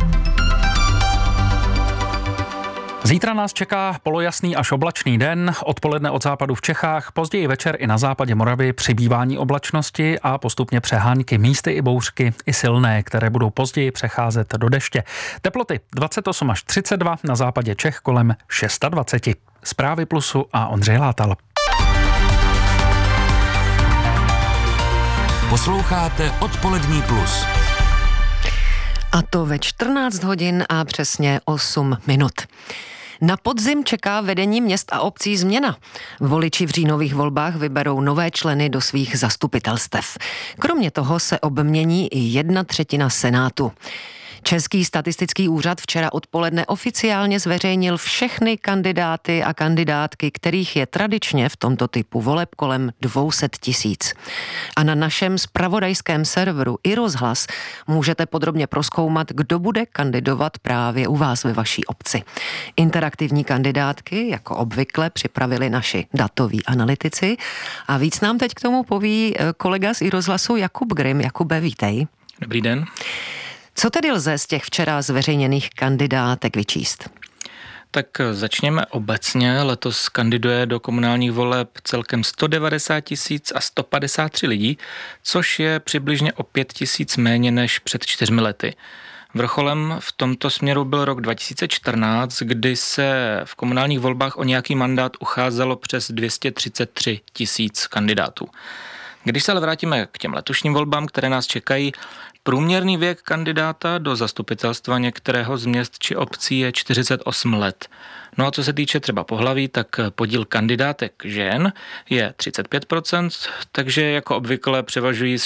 Zítra nás čeká polojasný až oblačný den, odpoledne od západu v Čechách, později večer i na západě Moravy přibývání oblačnosti a postupně přehánky, místy i bouřky, i silné, které budou později přecházet do deště. Teploty 28 až 32, na západě Čech kolem 26. Zprávy Plusu a Ondřej Látal. Posloucháte Odpolední plus. A to ve 14 hodin a přesně 8 minut. Na podzim čeká vedení měst a obcí změna. Voliči v říjnových volbách vyberou nové členy do svých zastupitelstev. Kromě toho se obmění i 1/3 Senátu. Český statistický úřad včera odpoledne oficiálně zveřejnil všechny kandidáty a kandidátky, kterých je tradičně v tomto typu voleb kolem 200 000. A na našem zpravodajském serveru iRozhlas můžete podrobně prozkoumat, kdo bude kandidovat právě u vás ve vaší obci. Interaktivní kandidátky, jako obvykle, připravili naši datoví analytici a víc nám teď k tomu poví kolega z iRozhlasu Jakub Grim. Jakube, vítej. Dobrý den. Co tedy lze z těch včera zveřejněných kandidátek vyčíst? Tak začněme obecně. Letos kandiduje do komunálních voleb celkem 190 153 lidí, což je přibližně o 5 000 méně než před 4 lety. Vrcholem v tomto směru byl rok 2014, kdy se v komunálních volbách o nějaký mandát ucházelo přes 233 000 kandidátů. Když se ale vrátíme k těm letošním volbám, které nás čekají, průměrný věk kandidáta do zastupitelstva některého z měst či obcí je 48 let. No a co se týče třeba pohlaví, tak podíl kandidátek žen je 35%, takže jako obvykle převažují z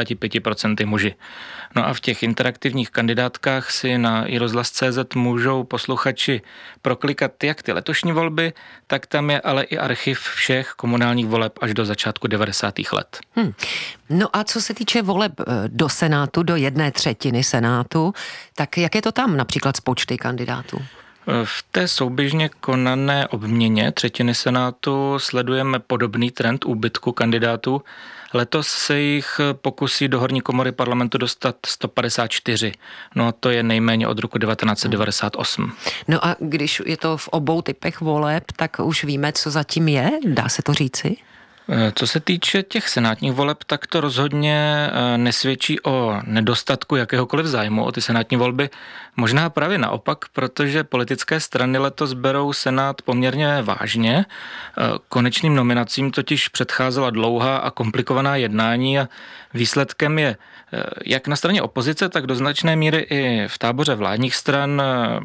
65% muži. No a v těch interaktivních kandidátkách si na iRozhlas.cz můžou posluchači proklikat jak ty letošní volby, tak tam je ale i archiv všech komunálních voleb až do začátku 90. let. No a co se týče voleb do Senátu, do 1/3 Senátu, tak jak je to tam například s počty kandidátů? V té souběžně konané obměně 1/3 Senátu sledujeme podobný trend úbytku kandidátů. Letos se jich pokusí do horní komory parlamentu dostat 154. No a to je nejméně od roku 1998. No a když je to v obou typech voleb, tak už víme, co zatím je? Dá se to říci? Co se týče těch senátních voleb, tak to rozhodně nesvědčí o nedostatku jakéhokoliv zájmu o ty senátní volby. Možná právě naopak, protože politické strany letos berou senát poměrně vážně. Konečným nominacím totiž předcházela dlouhá a komplikovaná jednání a výsledkem je jak na straně opozice, tak do značné míry i v táboře vládních stran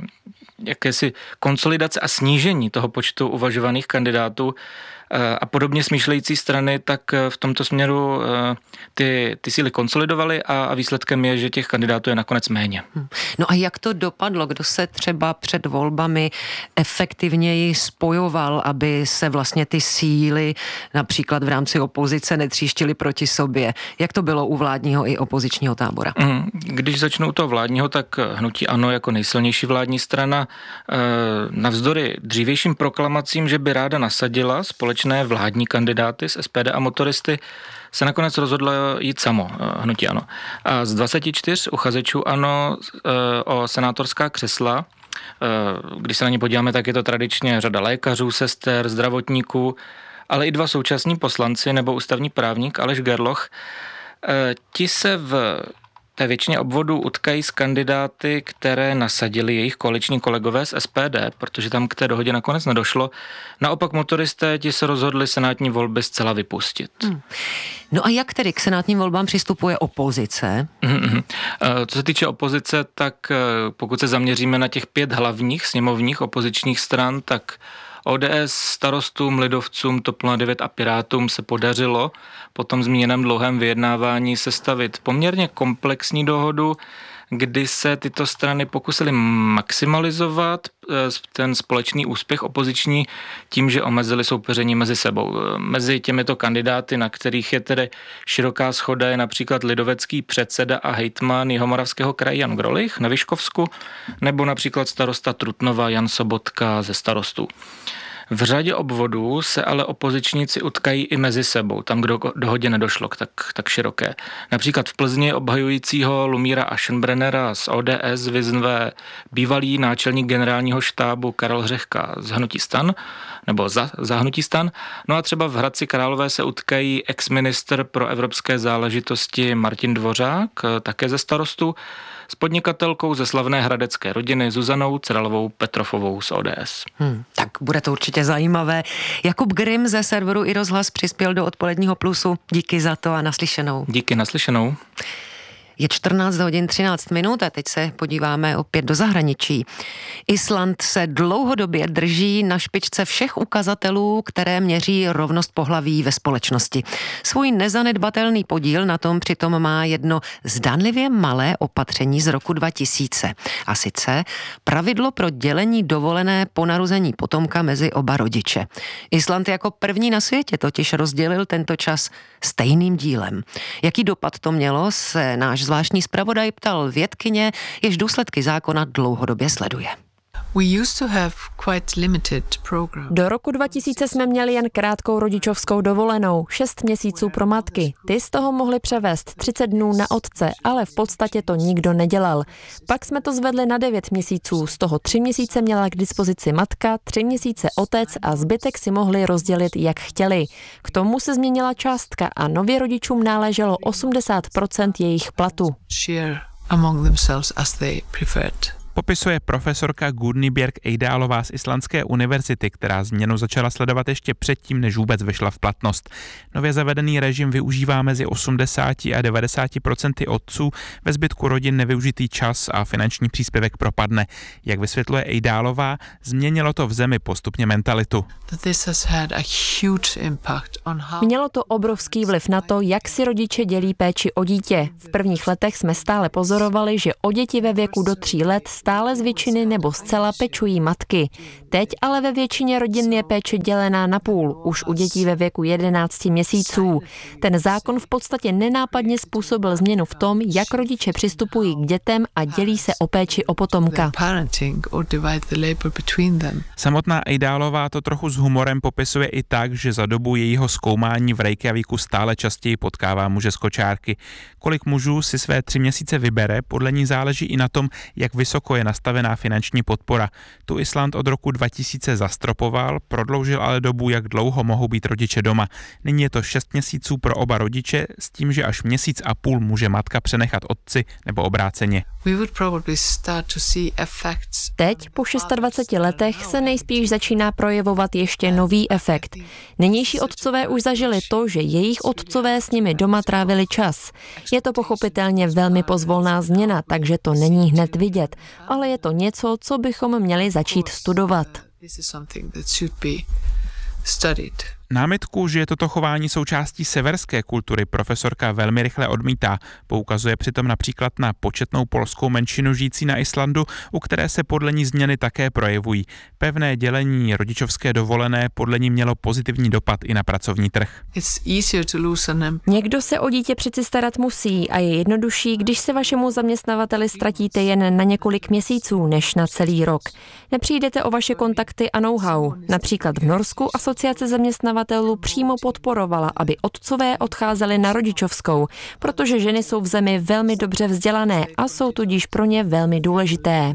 jakési konsolidace a snížení toho počtu uvažovaných kandidátů. A podobně smýšlející strany tak v tomto směru ty síly konsolidovaly a výsledkem je, že těch kandidátů je nakonec méně. No a jak to dopadlo? Kdo se třeba před volbami efektivněji spojoval, aby se vlastně ty síly například v rámci opozice netříštily proti sobě? Jak to bylo u vládního i opozičního tábora? Když začnu u toho vládního, tak hnutí ANO jako nejsilnější vládní strana navzdory dřívějším proklamacím, že by ráda nasadila společné vládní kandidáty z SPD a Motoristy, se nakonec rozhodlo jít samo, hnutí ANO. A z 24 uchazečů ANO o senátorská křesla, když se na ně podíváme, tak je to tradičně řada lékařů, sester, zdravotníků, ale i 2 současní poslanci nebo ústavní právník Aleš Gerloch. Ti se v té většině obvodů utkají s kandidáty, které nasadili jejich koaliční kolegové z SPD, protože tam k té dohodě nakonec nedošlo. Naopak motoristé ti se rozhodli senátní volby zcela vypustit. No a jak tedy k senátním volbám přistupuje opozice? Co se týče opozice, tak pokud se zaměříme na těch 5 hlavních sněmovních opozičních stran, tak ODS, Starostům, Lidovcům, TOP 09 a Pirátům se podařilo po tom zmíněném dlouhém vyjednávání sestavit poměrně komplexní dohodu, kdy se tyto strany pokusily maximalizovat ten společný úspěch opoziční tím, že omezili soupeření mezi sebou. Mezi těmito kandidáty, na kterých je tedy široká shoda, je například lidovecký předseda a hejtman Jihomoravského kraje Jan Grolich na Vyškovsku, nebo například starosta Trutnova Jan Sobotka ze Starostů. V řadě obvodů se ale opozičníci utkají i mezi sebou, tam, kde dohodě nedošlo k tak široké. Například v Plzni obhajujícího Lumíra Aschenbrennera z ODS vyzve bývalý náčelník generálního štábu Karel Hřehka z hnutí STAN, nebo za hnutí STAN. No a třeba v Hradci Králové se utkají exministr pro evropské záležitosti Martin Dvořák, také ze Starostů, s podnikatelkou ze slavné hradecké rodiny Zuzanou Ceralovou Petrofovou z ODS. Tak bude to určitě zajímavé. Jakub Grim ze serveru iRozhlas přispěl do Odpoledního plusu. Díky za to a naslyšenou. Díky, naslyšenou. Je 14 hodin 13 minut a teď se podíváme opět do zahraničí. Island se dlouhodobě drží na špičce všech ukazatelů, které měří rovnost pohlaví ve společnosti. Svůj nezanedbatelný podíl na tom přitom má jedno zdánlivě malé opatření z roku 2000. A sice pravidlo pro dělení dovolené po narození potomka mezi oba rodiče. Island jako první na světě totiž rozdělil tento čas stejným dílem. Jaký dopad to mělo, se náš zvláštní zpravodaj ptal vědkyně, jež důsledky zákona dlouhodobě sleduje. Do roku 2000 jsme měli jen krátkou rodičovskou dovolenou, 6 měsíců pro matky. Ty z toho mohli převést 30 dnů na otce, ale v podstatě to nikdo nedělal. Pak jsme to zvedli na 9 měsíců, z toho 3 měsíce měla k dispozici matka, 3 měsíce otec a zbytek si mohli rozdělit, jak chtěli. K tomu se změnila částka a nově rodičům náleželo 80% jejich platu. Popisuje profesorka Guðný Eydalová z Islandské univerzity, která změnu začala sledovat ještě předtím, než vůbec vešla v platnost. Nově zavedený režim využívá mezi 80 a 90% otců, ve zbytku rodin nevyužitý čas a finanční příspěvek propadne. Jak vysvětluje Eydalová, změnilo to v zemi postupně mentalitu. Mělo to obrovský vliv na to, jak si rodiče dělí péči o dítě. V prvních letech jsme stále pozorovali, že o děti ve věku do 3 let stále z většiny nebo zcela pečují matky. Teď ale ve většině rodin je péče dělená na půl, už u dětí ve věku 11 měsíců. Ten zákon v podstatě nenápadně způsobil změnu v tom, jak rodiče přistupují k dětem a dělí se o péči o potomka. Samotná Eydalová to trochu s humorem popisuje i tak, že za dobu jejího zkoumání v Reykjavíku stále častěji potkává muže z kočárky. Kolik mužů si své 3 měsíce vybere, podle ní záleží i na tom, jak vysoko je nastavená finanční podpora. Tu Island od roku 2000 zastropoval, prodloužil ale dobu, jak dlouho mohou být rodiče doma. Nyní je to 6 měsíců pro oba rodiče, s tím, že až 1,5 měsíce může matka přenechat otci nebo obráceně. Teď, po 26 letech, se nejspíš začíná projevovat ještě nový efekt. Nynější otcové už zažili to, že jejich otcové s nimi doma trávili čas. Je to pochopitelně velmi pozvolná změna, takže to není hned vidět, ale je to něco, co bychom měli začít studovat. Námitku, že je toto chování součástí severské kultury, profesorka velmi rychle odmítá. Poukazuje přitom například na početnou polskou menšinu žijící na Islandu, u které se podle ní změny také projevují. Pevné dělení rodičovské dovolené podle ní mělo pozitivní dopad i na pracovní trh. Někdo se o dítě přeci starat musí a je jednodušší, když se vašemu zaměstnavateli ztratíte jen na několik měsíců, než na celý rok. Nepřijdete o vaše kontakty a know-how. Například v Norsku asociace zaměstnavatelů přímo podporovala, aby otcové odcházeli na rodičovskou, protože ženy jsou v zemi velmi dobře vzdělané a jsou tudíž pro ně velmi důležité.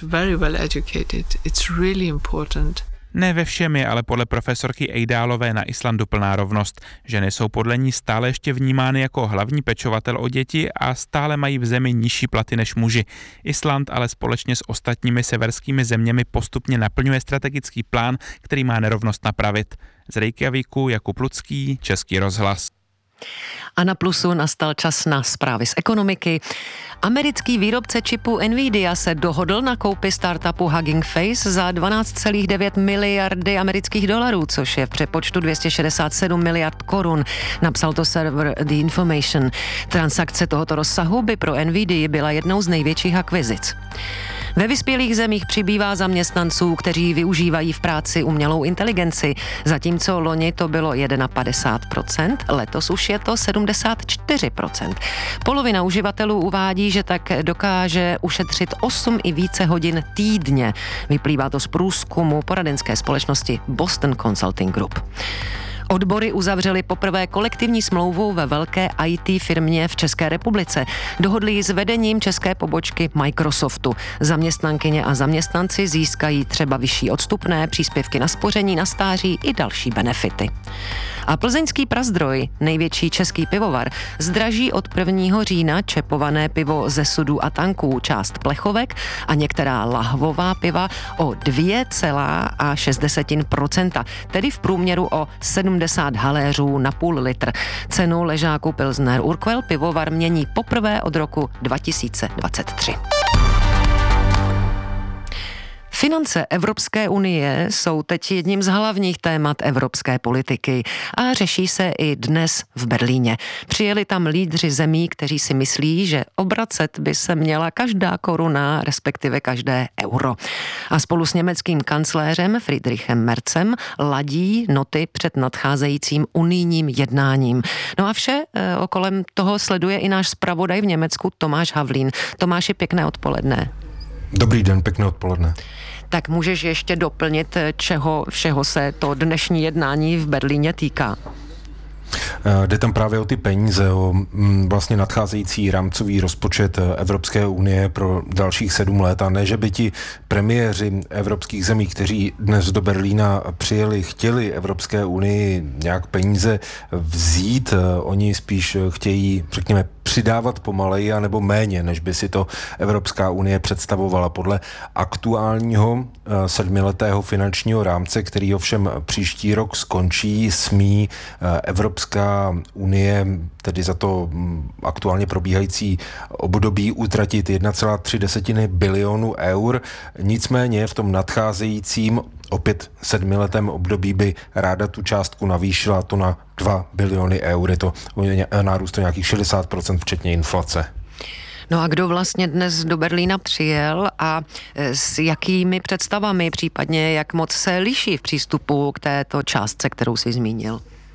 Ne ve všem je ale podle profesorky Eydalové na Islandu plná rovnost. Ženy jsou podle ní stále ještě vnímány jako hlavní pečovatel o děti a stále mají v zemi nižší platy než muži. Island ale společně s ostatními severskými zeměmi postupně naplňuje strategický plán, který má nerovnost napravit. Z Reykjavíku Jakub Lucký, Český rozhlas. A na Plusu nastal čas na zprávy z ekonomiky. Americký výrobce čipů Nvidia se dohodl na koupi startupu Hugging Face za 12,9 miliardy amerických dolarů, což je v přepočtu 267 miliard korun, napsal to server The Information. Transakce tohoto rozsahu by pro Nvidia byla jednou z největších akvizic. Ve vyspělých zemích přibývá zaměstnanců, kteří využívají v práci umělou inteligenci. Zatímco loni to bylo 51%, letos už je to 74%. Polovina uživatelů uvádí, že tak dokáže ušetřit 8 i více hodin týdně. Vyplývá to z průzkumu poradenské společnosti Boston Consulting Group. Odbory uzavřely poprvé kolektivní smlouvu ve velké IT firmě v České republice. Dohodli ji s vedením české pobočky Microsoftu. Zaměstnankyně a zaměstnanci získají třeba vyšší odstupné, příspěvky na spoření, na stáří i další benefity. A plzeňský Prazdroj, největší český pivovar, zdraží od 1. října čepované pivo ze sudů a tanků, část plechovek a některá lahvová piva o 2,6%, tedy v průměru o 70 70 haléřů na půl litr. Cenu ležáku Pilsner Urquell pivovar mění poprvé od roku 2023. Finance Evropské unie jsou teď jedním z hlavních témat evropské politiky a řeší se i dnes v Berlíně. Přijeli tam lídři zemí, kteří si myslí, že obracet by se měla každá koruna, respektive každé euro. A spolu s německým kancléřem Friedrichem Merzem ladí noty před nadcházejícím unijním jednáním. No a vše kolem toho sleduje i náš zpravodaj v Německu Tomáš Havlín. Tomáši, pěkné odpoledne. Dobrý den, pěkné odpoledne. Tak můžeš ještě doplnit, čeho všeho se to dnešní jednání v Berlíně týká? Jde tam právě o ty peníze, o vlastně nadcházející rámcový rozpočet Evropské unie pro dalších 7 let a ne, že by ti premiéři evropských zemí, kteří dnes do Berlína přijeli, chtěli Evropské unii nějak peníze vzít, oni spíš chtějí, řekněme, přidávat pomaleji anebo méně, než by si to Evropská unie představovala. Podle aktuálního 7letého finančního rámce, který ovšem příští rok skončí, smí Evropská unie tedy za to aktuálně probíhající období utratit 1,3 bilionu eur. Nicméně v tom nadcházejícím opět 7letém období by ráda tu částku navýšila to na 2 biliony eur. Je to nárůst o nějakých 60% včetně inflace. No a kdo vlastně dnes do Berlína přijel a s jakými představami, případně jak moc se liší v přístupu k této částce, kterou jsi zmínil?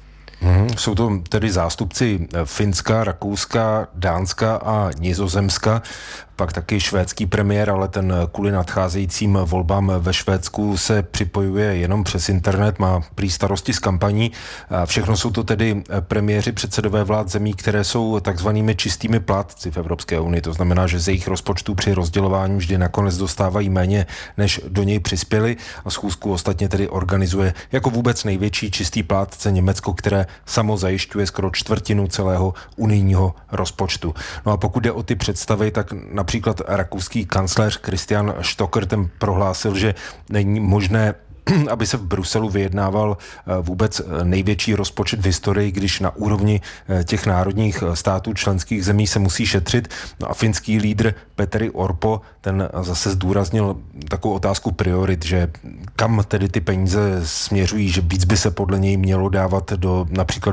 Jsou to tedy zástupci Finska, Rakouska, Dánska a Nizozemska. Pak taky švédský premiér, ale ten kvůli nadcházejícím volbám ve Švédsku se připojuje jenom přes internet, má prý starosti s kampaní. Všechno jsou to tedy premiéři předsedové vlád zemí, které jsou takzvanými čistými plátci v Evropské unii. To znamená, že z jejich rozpočtů při rozdělování vždy nakonec dostávají méně, než do něj přispěli. A schůzku ostatně tedy organizuje jako vůbec největší čistý plátce Německo, které samo zajišťuje skoro čtvrtinu celého unijního rozpočtu. No a pokud jde o ty představy, tak například rakouský kancléř Christian Stocker ten prohlásil, že není možné, aby se v Bruselu vyjednával vůbec největší rozpočet v historii, když na úrovni těch národních států členských zemí se musí šetřit. No a finský lídr Petteri Orpo, ten zase zdůraznil takovou otázku priorit, že kam tedy ty peníze směřují, že víc by se podle něj mělo dávat například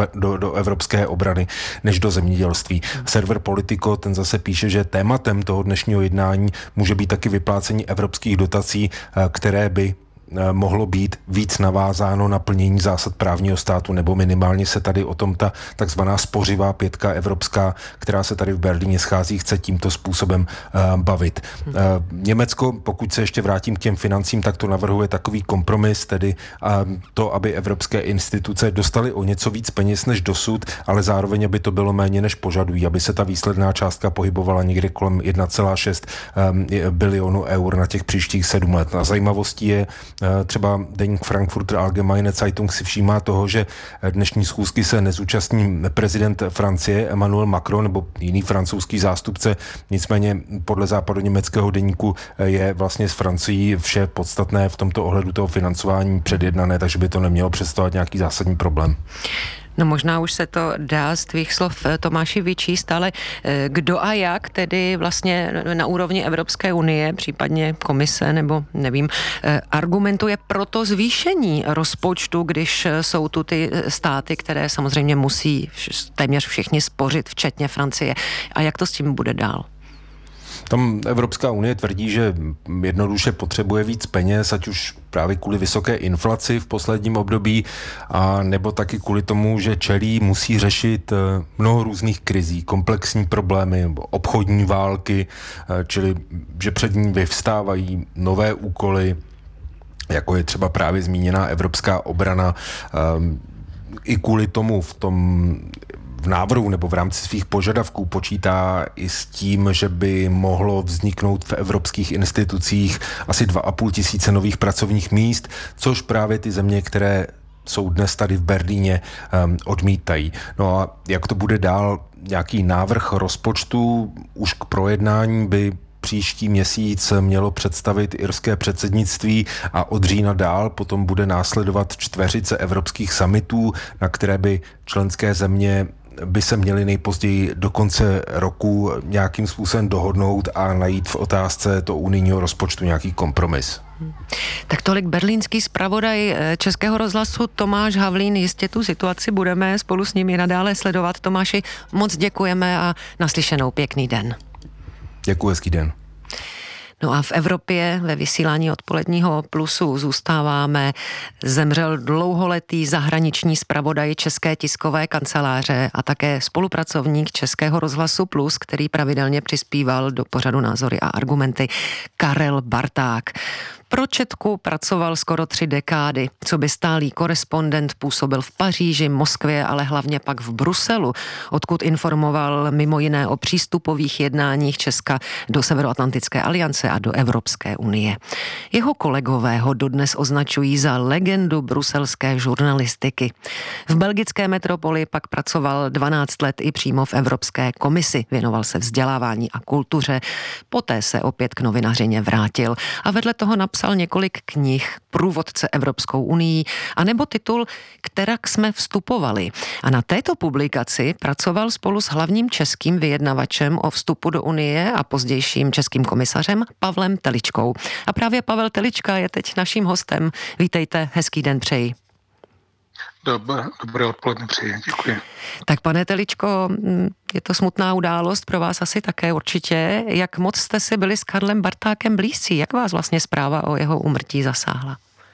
do evropské obrany, než do zemědělství. Server Politico, ten zase píše, že tématem toho dnešního jednání může být taky vyplácení evropských dotací, které by mohlo být víc navázáno na plnění zásad právního státu, nebo minimálně se tady o tom ta takzvaná spořivá pětka evropská, která se tady v Berlíně schází, chce tímto způsobem bavit. Německo, pokud se ještě vrátím k těm financím, tak to navrhuje takový kompromis, tedy to, aby evropské instituce dostaly o něco víc peněz než dosud, ale zároveň, aby to bylo méně než požadují, aby se ta výsledná částka pohybovala někde kolem 1,6 bilionu eur na těch příštích 7 let. A zajímavostí je, třeba deník Frankfurter Allgemeine Zeitung si všímá toho, že dnešní schůzky se nezúčastní prezident Francie Emmanuel Macron nebo jiný francouzský zástupce, nicméně podle západoněmeckého deníku je vlastně s Francií vše podstatné v tomto ohledu toho financování předjednané, takže by to nemělo představovat nějaký zásadní problém. No možná už se to dá z tvých slov, Tomáši, vyčíst, ale kdo a jak tedy vlastně na úrovni Evropské unie, případně komise, nebo nevím, argumentuje pro to zvýšení rozpočtu, když jsou tu ty státy, které samozřejmě musí téměř všichni spořit, včetně Francie. A jak to s tím bude dál? Tam Evropská unie tvrdí, že jednoduše potřebuje víc peněz, ať už právě kvůli vysoké inflaci v posledním období, a nebo taky kvůli tomu, že musí řešit mnoho různých krizí, komplexní problémy, obchodní války, čili že před ní vyvstávají nové úkoly, jako je třeba právě zmíněná evropská obrana. I kvůli tomu v návrhu nebo v rámci svých požadavků počítá i s tím, že by mohlo vzniknout v evropských institucích asi 2,5 tisíce nových pracovních míst, což právě ty země, které jsou dnes tady v Berlíně, odmítají. No a jak to bude dál, nějaký návrh rozpočtu už k projednání by příští měsíc mělo představit irské předsednictví a od října dál potom bude následovat čtveřice evropských summitů, na které by členské země by se měly nejpozději do konce roku nějakým způsobem dohodnout a najít v otázce toho unijního rozpočtu nějaký kompromis. Tak tolik berlínský zpravodaj Českého rozhlasu Tomáš Havlín. Jistě tu situaci budeme spolu s ním i nadále sledovat. Tomáši, moc děkujeme a naslyšenou, pěkný den. Děkuji, hezký den. No a v Evropě ve vysílání odpoledního Plusu zůstáváme. Zemřel dlouholetý zahraniční zpravodaj České tiskové kanceláře a také spolupracovník Českého rozhlasu Plus, který pravidelně přispíval do pořadu Názory a argumenty, Karel Barták. Pro Četku pracoval skoro 3 dekády. Coby stálý korespondent působil v Paříži, Moskvě, ale hlavně pak v Bruselu, odkud informoval mimo jiné o přístupových jednáních Česka do Severoatlantické aliance a do Evropské unie. Jeho kolegové ho dodnes označují za legendu bruselské žurnalistiky. V belgické metropoli pak pracoval 12 let i přímo v Evropské komisi. Věnoval se vzdělávání a kultuře. Poté se opět k novinařině vrátil a vedle toho napsal několik knih, Průvodce Evropskou unii, anebo titul Kterak jsme vstupovali. A na této publikaci pracoval spolu s hlavním českým vyjednavačem o vstupu do Unie a pozdějším českým komisařem Pavlem Teličkou. A právě Pavel Telička je teď naším hostem. Vítejte, hezký den přeji. Dobré odpoledne přeji, děkuji. Tak pane Teličko, je to smutná událost pro vás asi také určitě. Jak moc jste si byli s Karlem Bartákem blízcí? Jak vás vlastně zpráva o jeho úmrtí zasáhla?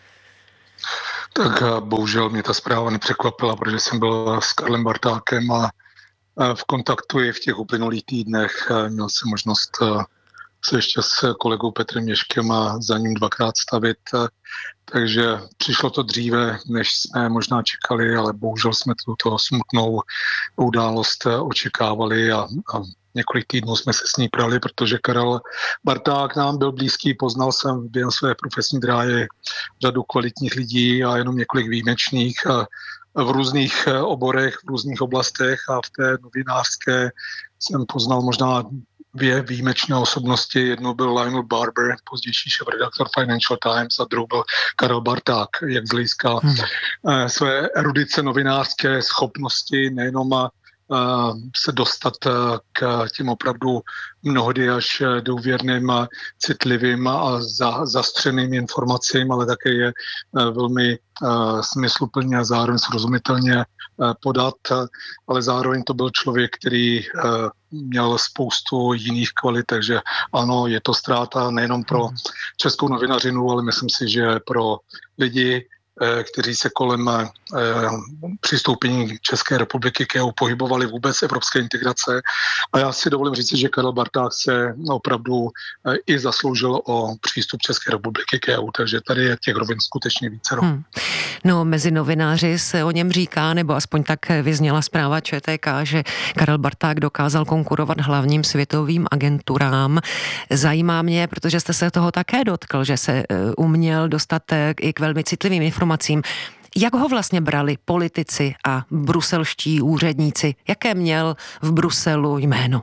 Tak bohužel mě ta zpráva nepřekvapila, protože jsem byl s Karlem Bartákem a v kontaktu i v těch uplynulých týdnech. Měl jsem možnost se ještě s kolegou Petrem Měškem a za ním 2krát stavit. Takže přišlo to dříve, než jsme možná čekali, ale bohužel jsme tuto smutnou událost očekávali a několik týdnů jsme se s ní prali, protože Karel Barták nám byl blízký, poznal jsem během své profesní dráhy řadu kvalitních lidí a jenom několik výjimečných v různých oborech, v různých oblastech a v té novinářské jsem poznal možná 2 výjimečné osobnosti. Jednou byl Lionel Barber, pozdější šéfredaktor Financial Times, a druhou byl Karel Barták, jak z hlediska své erudice novinářské schopnosti, nejenom se dostat k těm opravdu mnohdy až důvěrným, citlivým a zastřeným informacím, ale také je velmi smysluplně a zároveň srozumitelně podat, ale zároveň to byl člověk, který měl spoustu jiných kvalit, takže ano, je to ztráta nejenom pro českou novinařinu, ale myslím si, že pro lidi, kteří se kolem přistoupení České republiky k EU pohybovali vůbec evropské integrace. A já si dovolím říct, že Karel Barták se opravdu i zasloužil o přístup České republiky k EU, takže tady je těch rovin skutečně více. No, mezi novináři se o něm říká, nebo aspoň tak vyzněla zpráva ČTK, že Karel Barták dokázal konkurovat hlavním světovým agenturám. Zajímá mě, protože jste se toho také dotkl, že se uměl dostat i k velmi citlivým informacím. Jak ho vlastně brali politici a bruselští úředníci? Jaké měl v Bruselu jméno?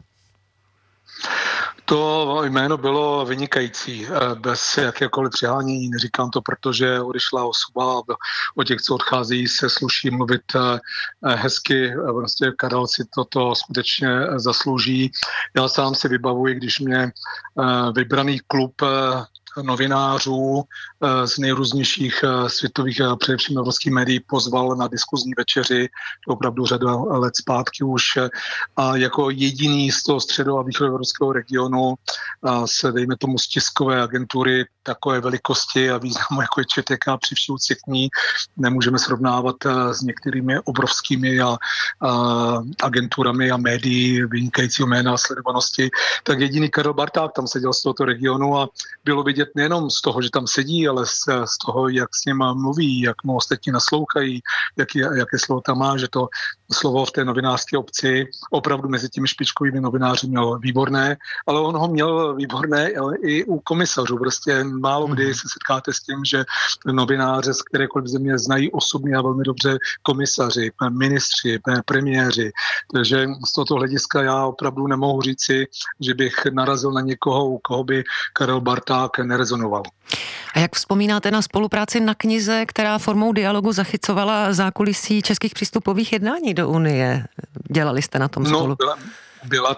To jméno bylo vynikající, bez jakékoliv přihánění. Neříkám to, protože odešla osoba a o těch, co odchází, se sluší mluvit hezky. Vlastně Karel si toto skutečně zaslouží. Já sám si vybavuji, když mě vybraný klub novinářů z nejrůznějších světových a především evropských médií pozval na diskuzní večeři, opravdu řada let zpátky už, a jako jediný z toho středo- a východoevropského regionu se, dejme tomu, z tiskové agentury takové velikosti a významu, jako je ČTK, při vší úctě k ní nemůžeme srovnávat s některými obrovskými agenturami a médií vynikajícího jména a sledovanosti, tak jediný Karel Barták tam seděl z tohoto regionu a bylo vidět, vidět nejenom z toho, že tam sedí, ale z toho, jak s něma mluví, jak mu ostatní naslouchají, jaké slovo tam má, že to slovo v té novinářské obci opravdu mezi těmi špičkovými novináři měl výborné, ale on ho měl výborné i u komisařů. Prostě málo kdy se setkáte s tím, že novináře z kterékoliv země znají osobně a velmi dobře komisaři, ministři, premiéři. Takže z tohoto hlediska já opravdu nemohu říci, že bych narazil na někoho, u koho by Karel Barták nerezonoval. A jak vzpomínáte na spolupráci na knize, která formou dialogu zachycovala zákulisí českých přístupových jednání do Unie? Dělali jste na tom spolu? Byl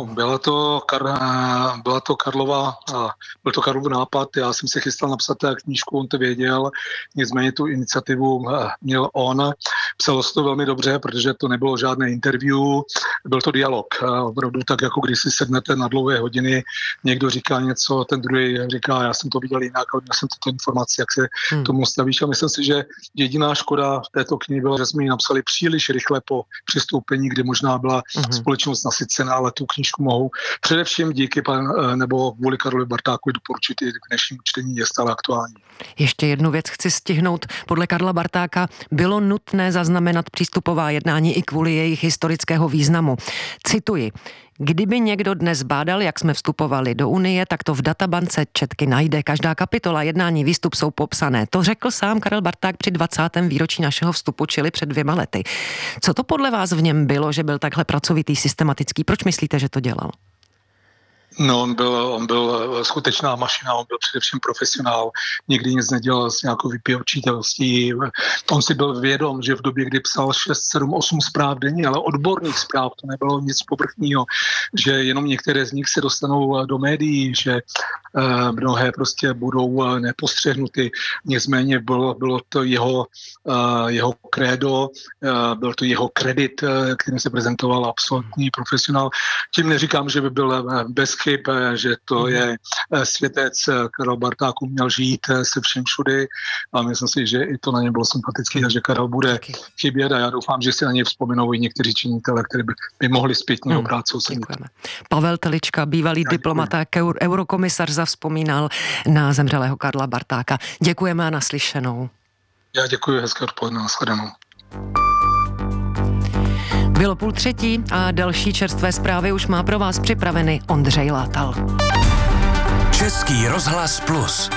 to Karlov nápad, já jsem se chystal napsat knížku, on to věděl, nicméně tu iniciativu měl on. Psalo se to velmi dobře, protože to nebylo žádné interview, byl to dialog. Opravdu tak, jako když si sednete na dlouhé hodiny, někdo říká něco, ten druhý říká, já jsem to viděl jinak, ale měl jsem tuto informaci, jak se tomu stavíš. A myslím si, že jediná škoda v této knihy byla, že jsme ji napsali příliš rychle po přistoupení, kdy možná byla společnost nasycená, ale tu knížku mohou především díky nebo kvůli Karlovi Bartákovi doporučit i k dnešnímu čtení, je stále aktuální. Ještě jednu věc chci stihnout. Podle Karla Bartáka bylo nutné zaznamenat přístupová jednání i kvůli jejich historického významu. Cituji. Kdyby někdo dnes bádal, jak jsme vstupovali do Unie, tak to v databance Četky najde. Každá kapitola, jednání, výstup jsou popsané. To řekl sám Karel Barták při 20. výročí našeho vstupu, čili před 2 lety. Co to podle vás v něm bylo, že byl takhle pracovitý, systematický? Proč myslíte, že to dělal? No, on byl skutečná mašina, on byl především profesionál, nikdy nic nedělal s nějakou vypěvčitelností. On si byl vědom, že v době, kdy psal 6, 7, 8 zpráv denně, ale odborných zpráv, to nebylo nic povrchního, že jenom některé z nich se dostanou do médií, že mnohé prostě budou nepostřehnuty. Nicméně bylo to jeho krédo, byl to jeho kredit, kterým se prezentoval absolutní profesionál. Tím neříkám, že by byl bez chyb, že to je světec. Karel Barták uměl žít se všem všudy a myslím si, že i to na ně bylo sympatické, takže Karel bude chybět a já doufám, že si na něj vzpomenou i někteří činitelé, kteří by mohli zpětně ho brát sousedit. Pavel Telička, bývalý diplomat a eurokomisař, zavzpomínal na zemřelého Karla Bartáka. Děkujeme a naslyšenou. Já děkuji, hezké odpoledne, nashledanou. Bylo 2:30 a další čerstvé zprávy už má pro vás připraveny Ondřej Látal. Český rozhlas Plus.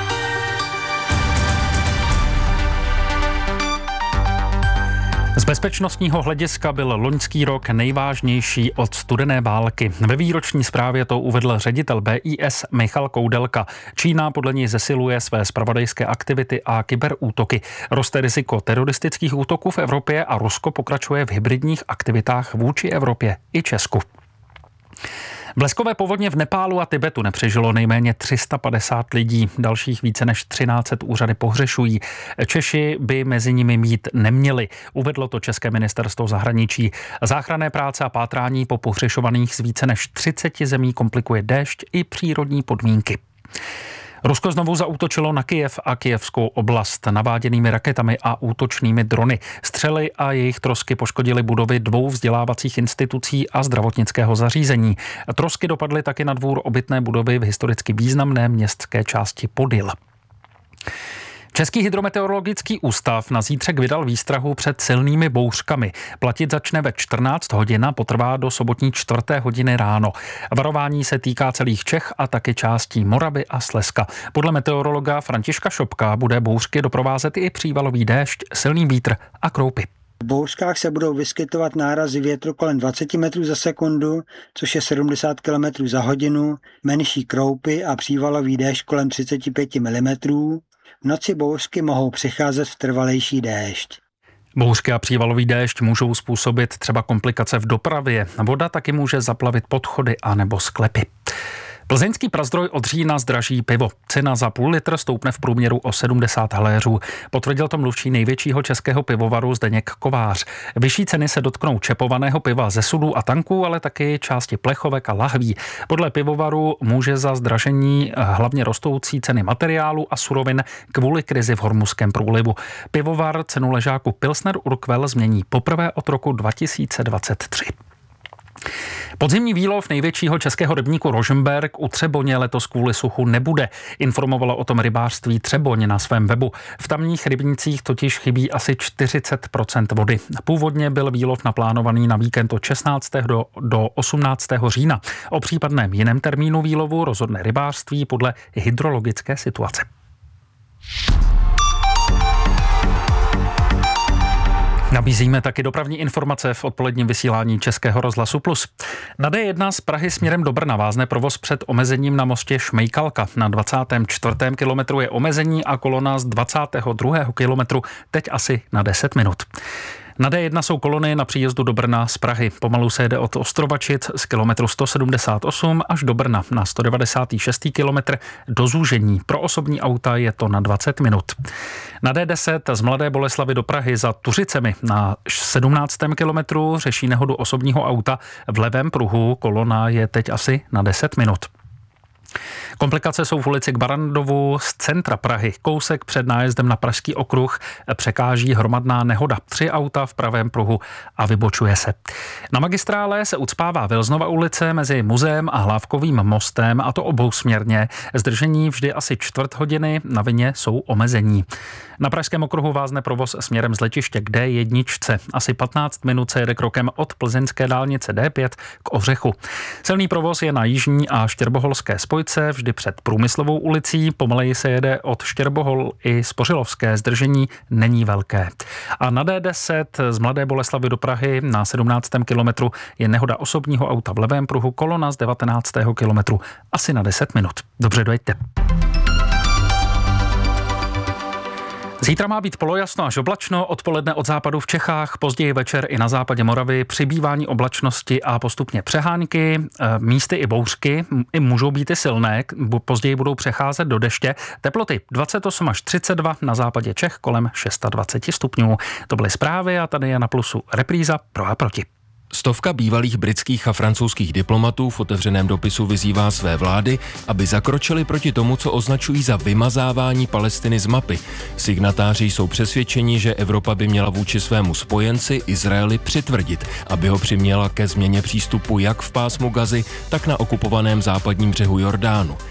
Z bezpečnostního hlediska byl loňský rok nejvážnější od studené války. Ve výroční zprávě to uvedl ředitel BIS Michal Koudelka. Čína podle něj zesiluje své zpravodajské aktivity a kyberútoky. Roste riziko teroristických útoků v Evropě a Rusko pokračuje v hybridních aktivitách vůči Evropě i Česku. Bleskové povodně v Nepálu a Tibetu nepřežilo nejméně 350 lidí, dalších více než 1300 úřady pohřešují. Češi by mezi nimi mít neměli, uvedlo to České ministerstvo zahraničí. Záchranné práce a pátrání po pohřešovaných z více než 30 zemí komplikuje déšť i přírodní podmínky. Rusko znovu zaútočilo na Kyjev a kyjevskou oblast naváděnými raketami a útočnými drony. Střely a jejich trosky poškodily budovy 2 vzdělávacích institucí a zdravotnického zařízení. Trosky dopadly taky na dvůr obytné budovy v historicky významné městské části Podil. Český hydrometeorologický ústav na zítřek vydal výstrahu před silnými bouřkami. Platit začne ve 14 hodin a potrvá do sobotní 4. hodiny ráno. Varování se týká celých Čech a taky částí Moravy a Slezska. Podle meteorologa Františka Šopka bude bouřky doprovázet i přívalový déšť, silný vítr a kroupy. V bouřkách se budou vyskytovat nárazy větru kolem 20 metrů za sekundu, což je 70 km za hodinu, menší kroupy a přívalový déšť kolem 35 mm. V noci bouřky mohou přicházet v trvalejší déšť. Bouřky a přívalový déšť můžou způsobit třeba komplikace v dopravě. Voda taky může zaplavit podchody a nebo sklepy. Plzeňský Prazdroj od října zdraží pivo. Cena za půl litr stoupne v průměru o 70 haléřů. Potvrdil to mluvčí největšího českého pivovaru Zdeněk Kovář. Vyšší ceny se dotknou čepovaného piva ze sudů a tanků, ale taky části plechovek a lahví. Podle pivovaru může za zdražení hlavně rostoucí ceny materiálu a surovin kvůli krizi v Hormuzském průlivu. Pivovar cenu ležáku Pilsner Urquell změní poprvé od roku 2023. Podzimní výlov největšího českého rybníku Rožmberk u Třeboně letos kvůli suchu nebude. Informovalo o tom rybářství Třeboň na svém webu. V tamních rybnících totiž chybí asi 40% vody. Původně byl výlov naplánovaný na víkend od 16. do 18. října. O případném jiném termínu výlovu rozhodne rybářství podle hydrologické situace. Nabízíme taky dopravní informace v odpoledním vysílání Českého rozhlasu Plus. Na D1 z Prahy směrem do Brna vázne provoz před omezením na mostě Šmejkalka. Na 24. kilometru je omezení a kolona z 22. kilometru teď asi na 10 minut. Na D1 jsou kolony na příjezdu do Brna z Prahy. Pomalu se jede od Ostrovačic z kilometru 178 až do Brna na 196. kilometr do zúžení. Pro osobní auta je to na 20 minut. Na D10 z Mladé Boleslavi do Prahy za Tuřicemi na 17. kilometru řeší nehodu osobního auta. V levém pruhu kolona je teď asi na 10 minut. Komplikace jsou v ulici k Barandovu z centra Prahy. Kousek před nájezdem na Pražský okruh překáží hromadná nehoda. 3 auta v pravém pruhu a vybočuje se. Na magistrále se ucpává Vilznova ulice mezi muzeem a Hlávkovým mostem, a to obousměrně. Zdržení vždy asi čtvrt hodiny, na vině jsou omezení. Na Pražském okruhu vázne provoz směrem z letiště k D1. Asi 15 minut se jede krokem od plzeňské dálnice D5 k Ohřechu. Silný provoz je na jižní a štěrboholské spojce, vždy před Průmyslovou ulicí. Pomaleji se jede od Štěrbohol i Spořilovské, zdržení není velké. A na D10 z Mladé Boleslavy do Prahy na 17. kilometru je nehoda osobního auta v levém pruhu, kolona z 19. kilometru asi na 10 minut. Dobře, dojďte. Zítra má být polojasno až oblačno, odpoledne od západu v Čechách, později večer i na západě Moravy, přibývání oblačnosti a postupně přehánky, místy i bouřky, i můžou být i silné, později budou přecházet do deště. Teploty 28 až 32, na západě Čech kolem 26 stupňů. To byly zprávy a tady je na Plusu repríza Pro a proti. Stovka bývalých britských a francouzských diplomatů v otevřeném dopisu vyzývá své vlády, aby zakročili proti tomu, co označují za vymazávání Palestiny z mapy. Signatáři jsou přesvědčeni, že Evropa by měla vůči svému spojenci Izraeli přitvrdit, aby ho přiměla ke změně přístupu jak v pásmu Gazy, tak na okupovaném západním břehu Jordánu.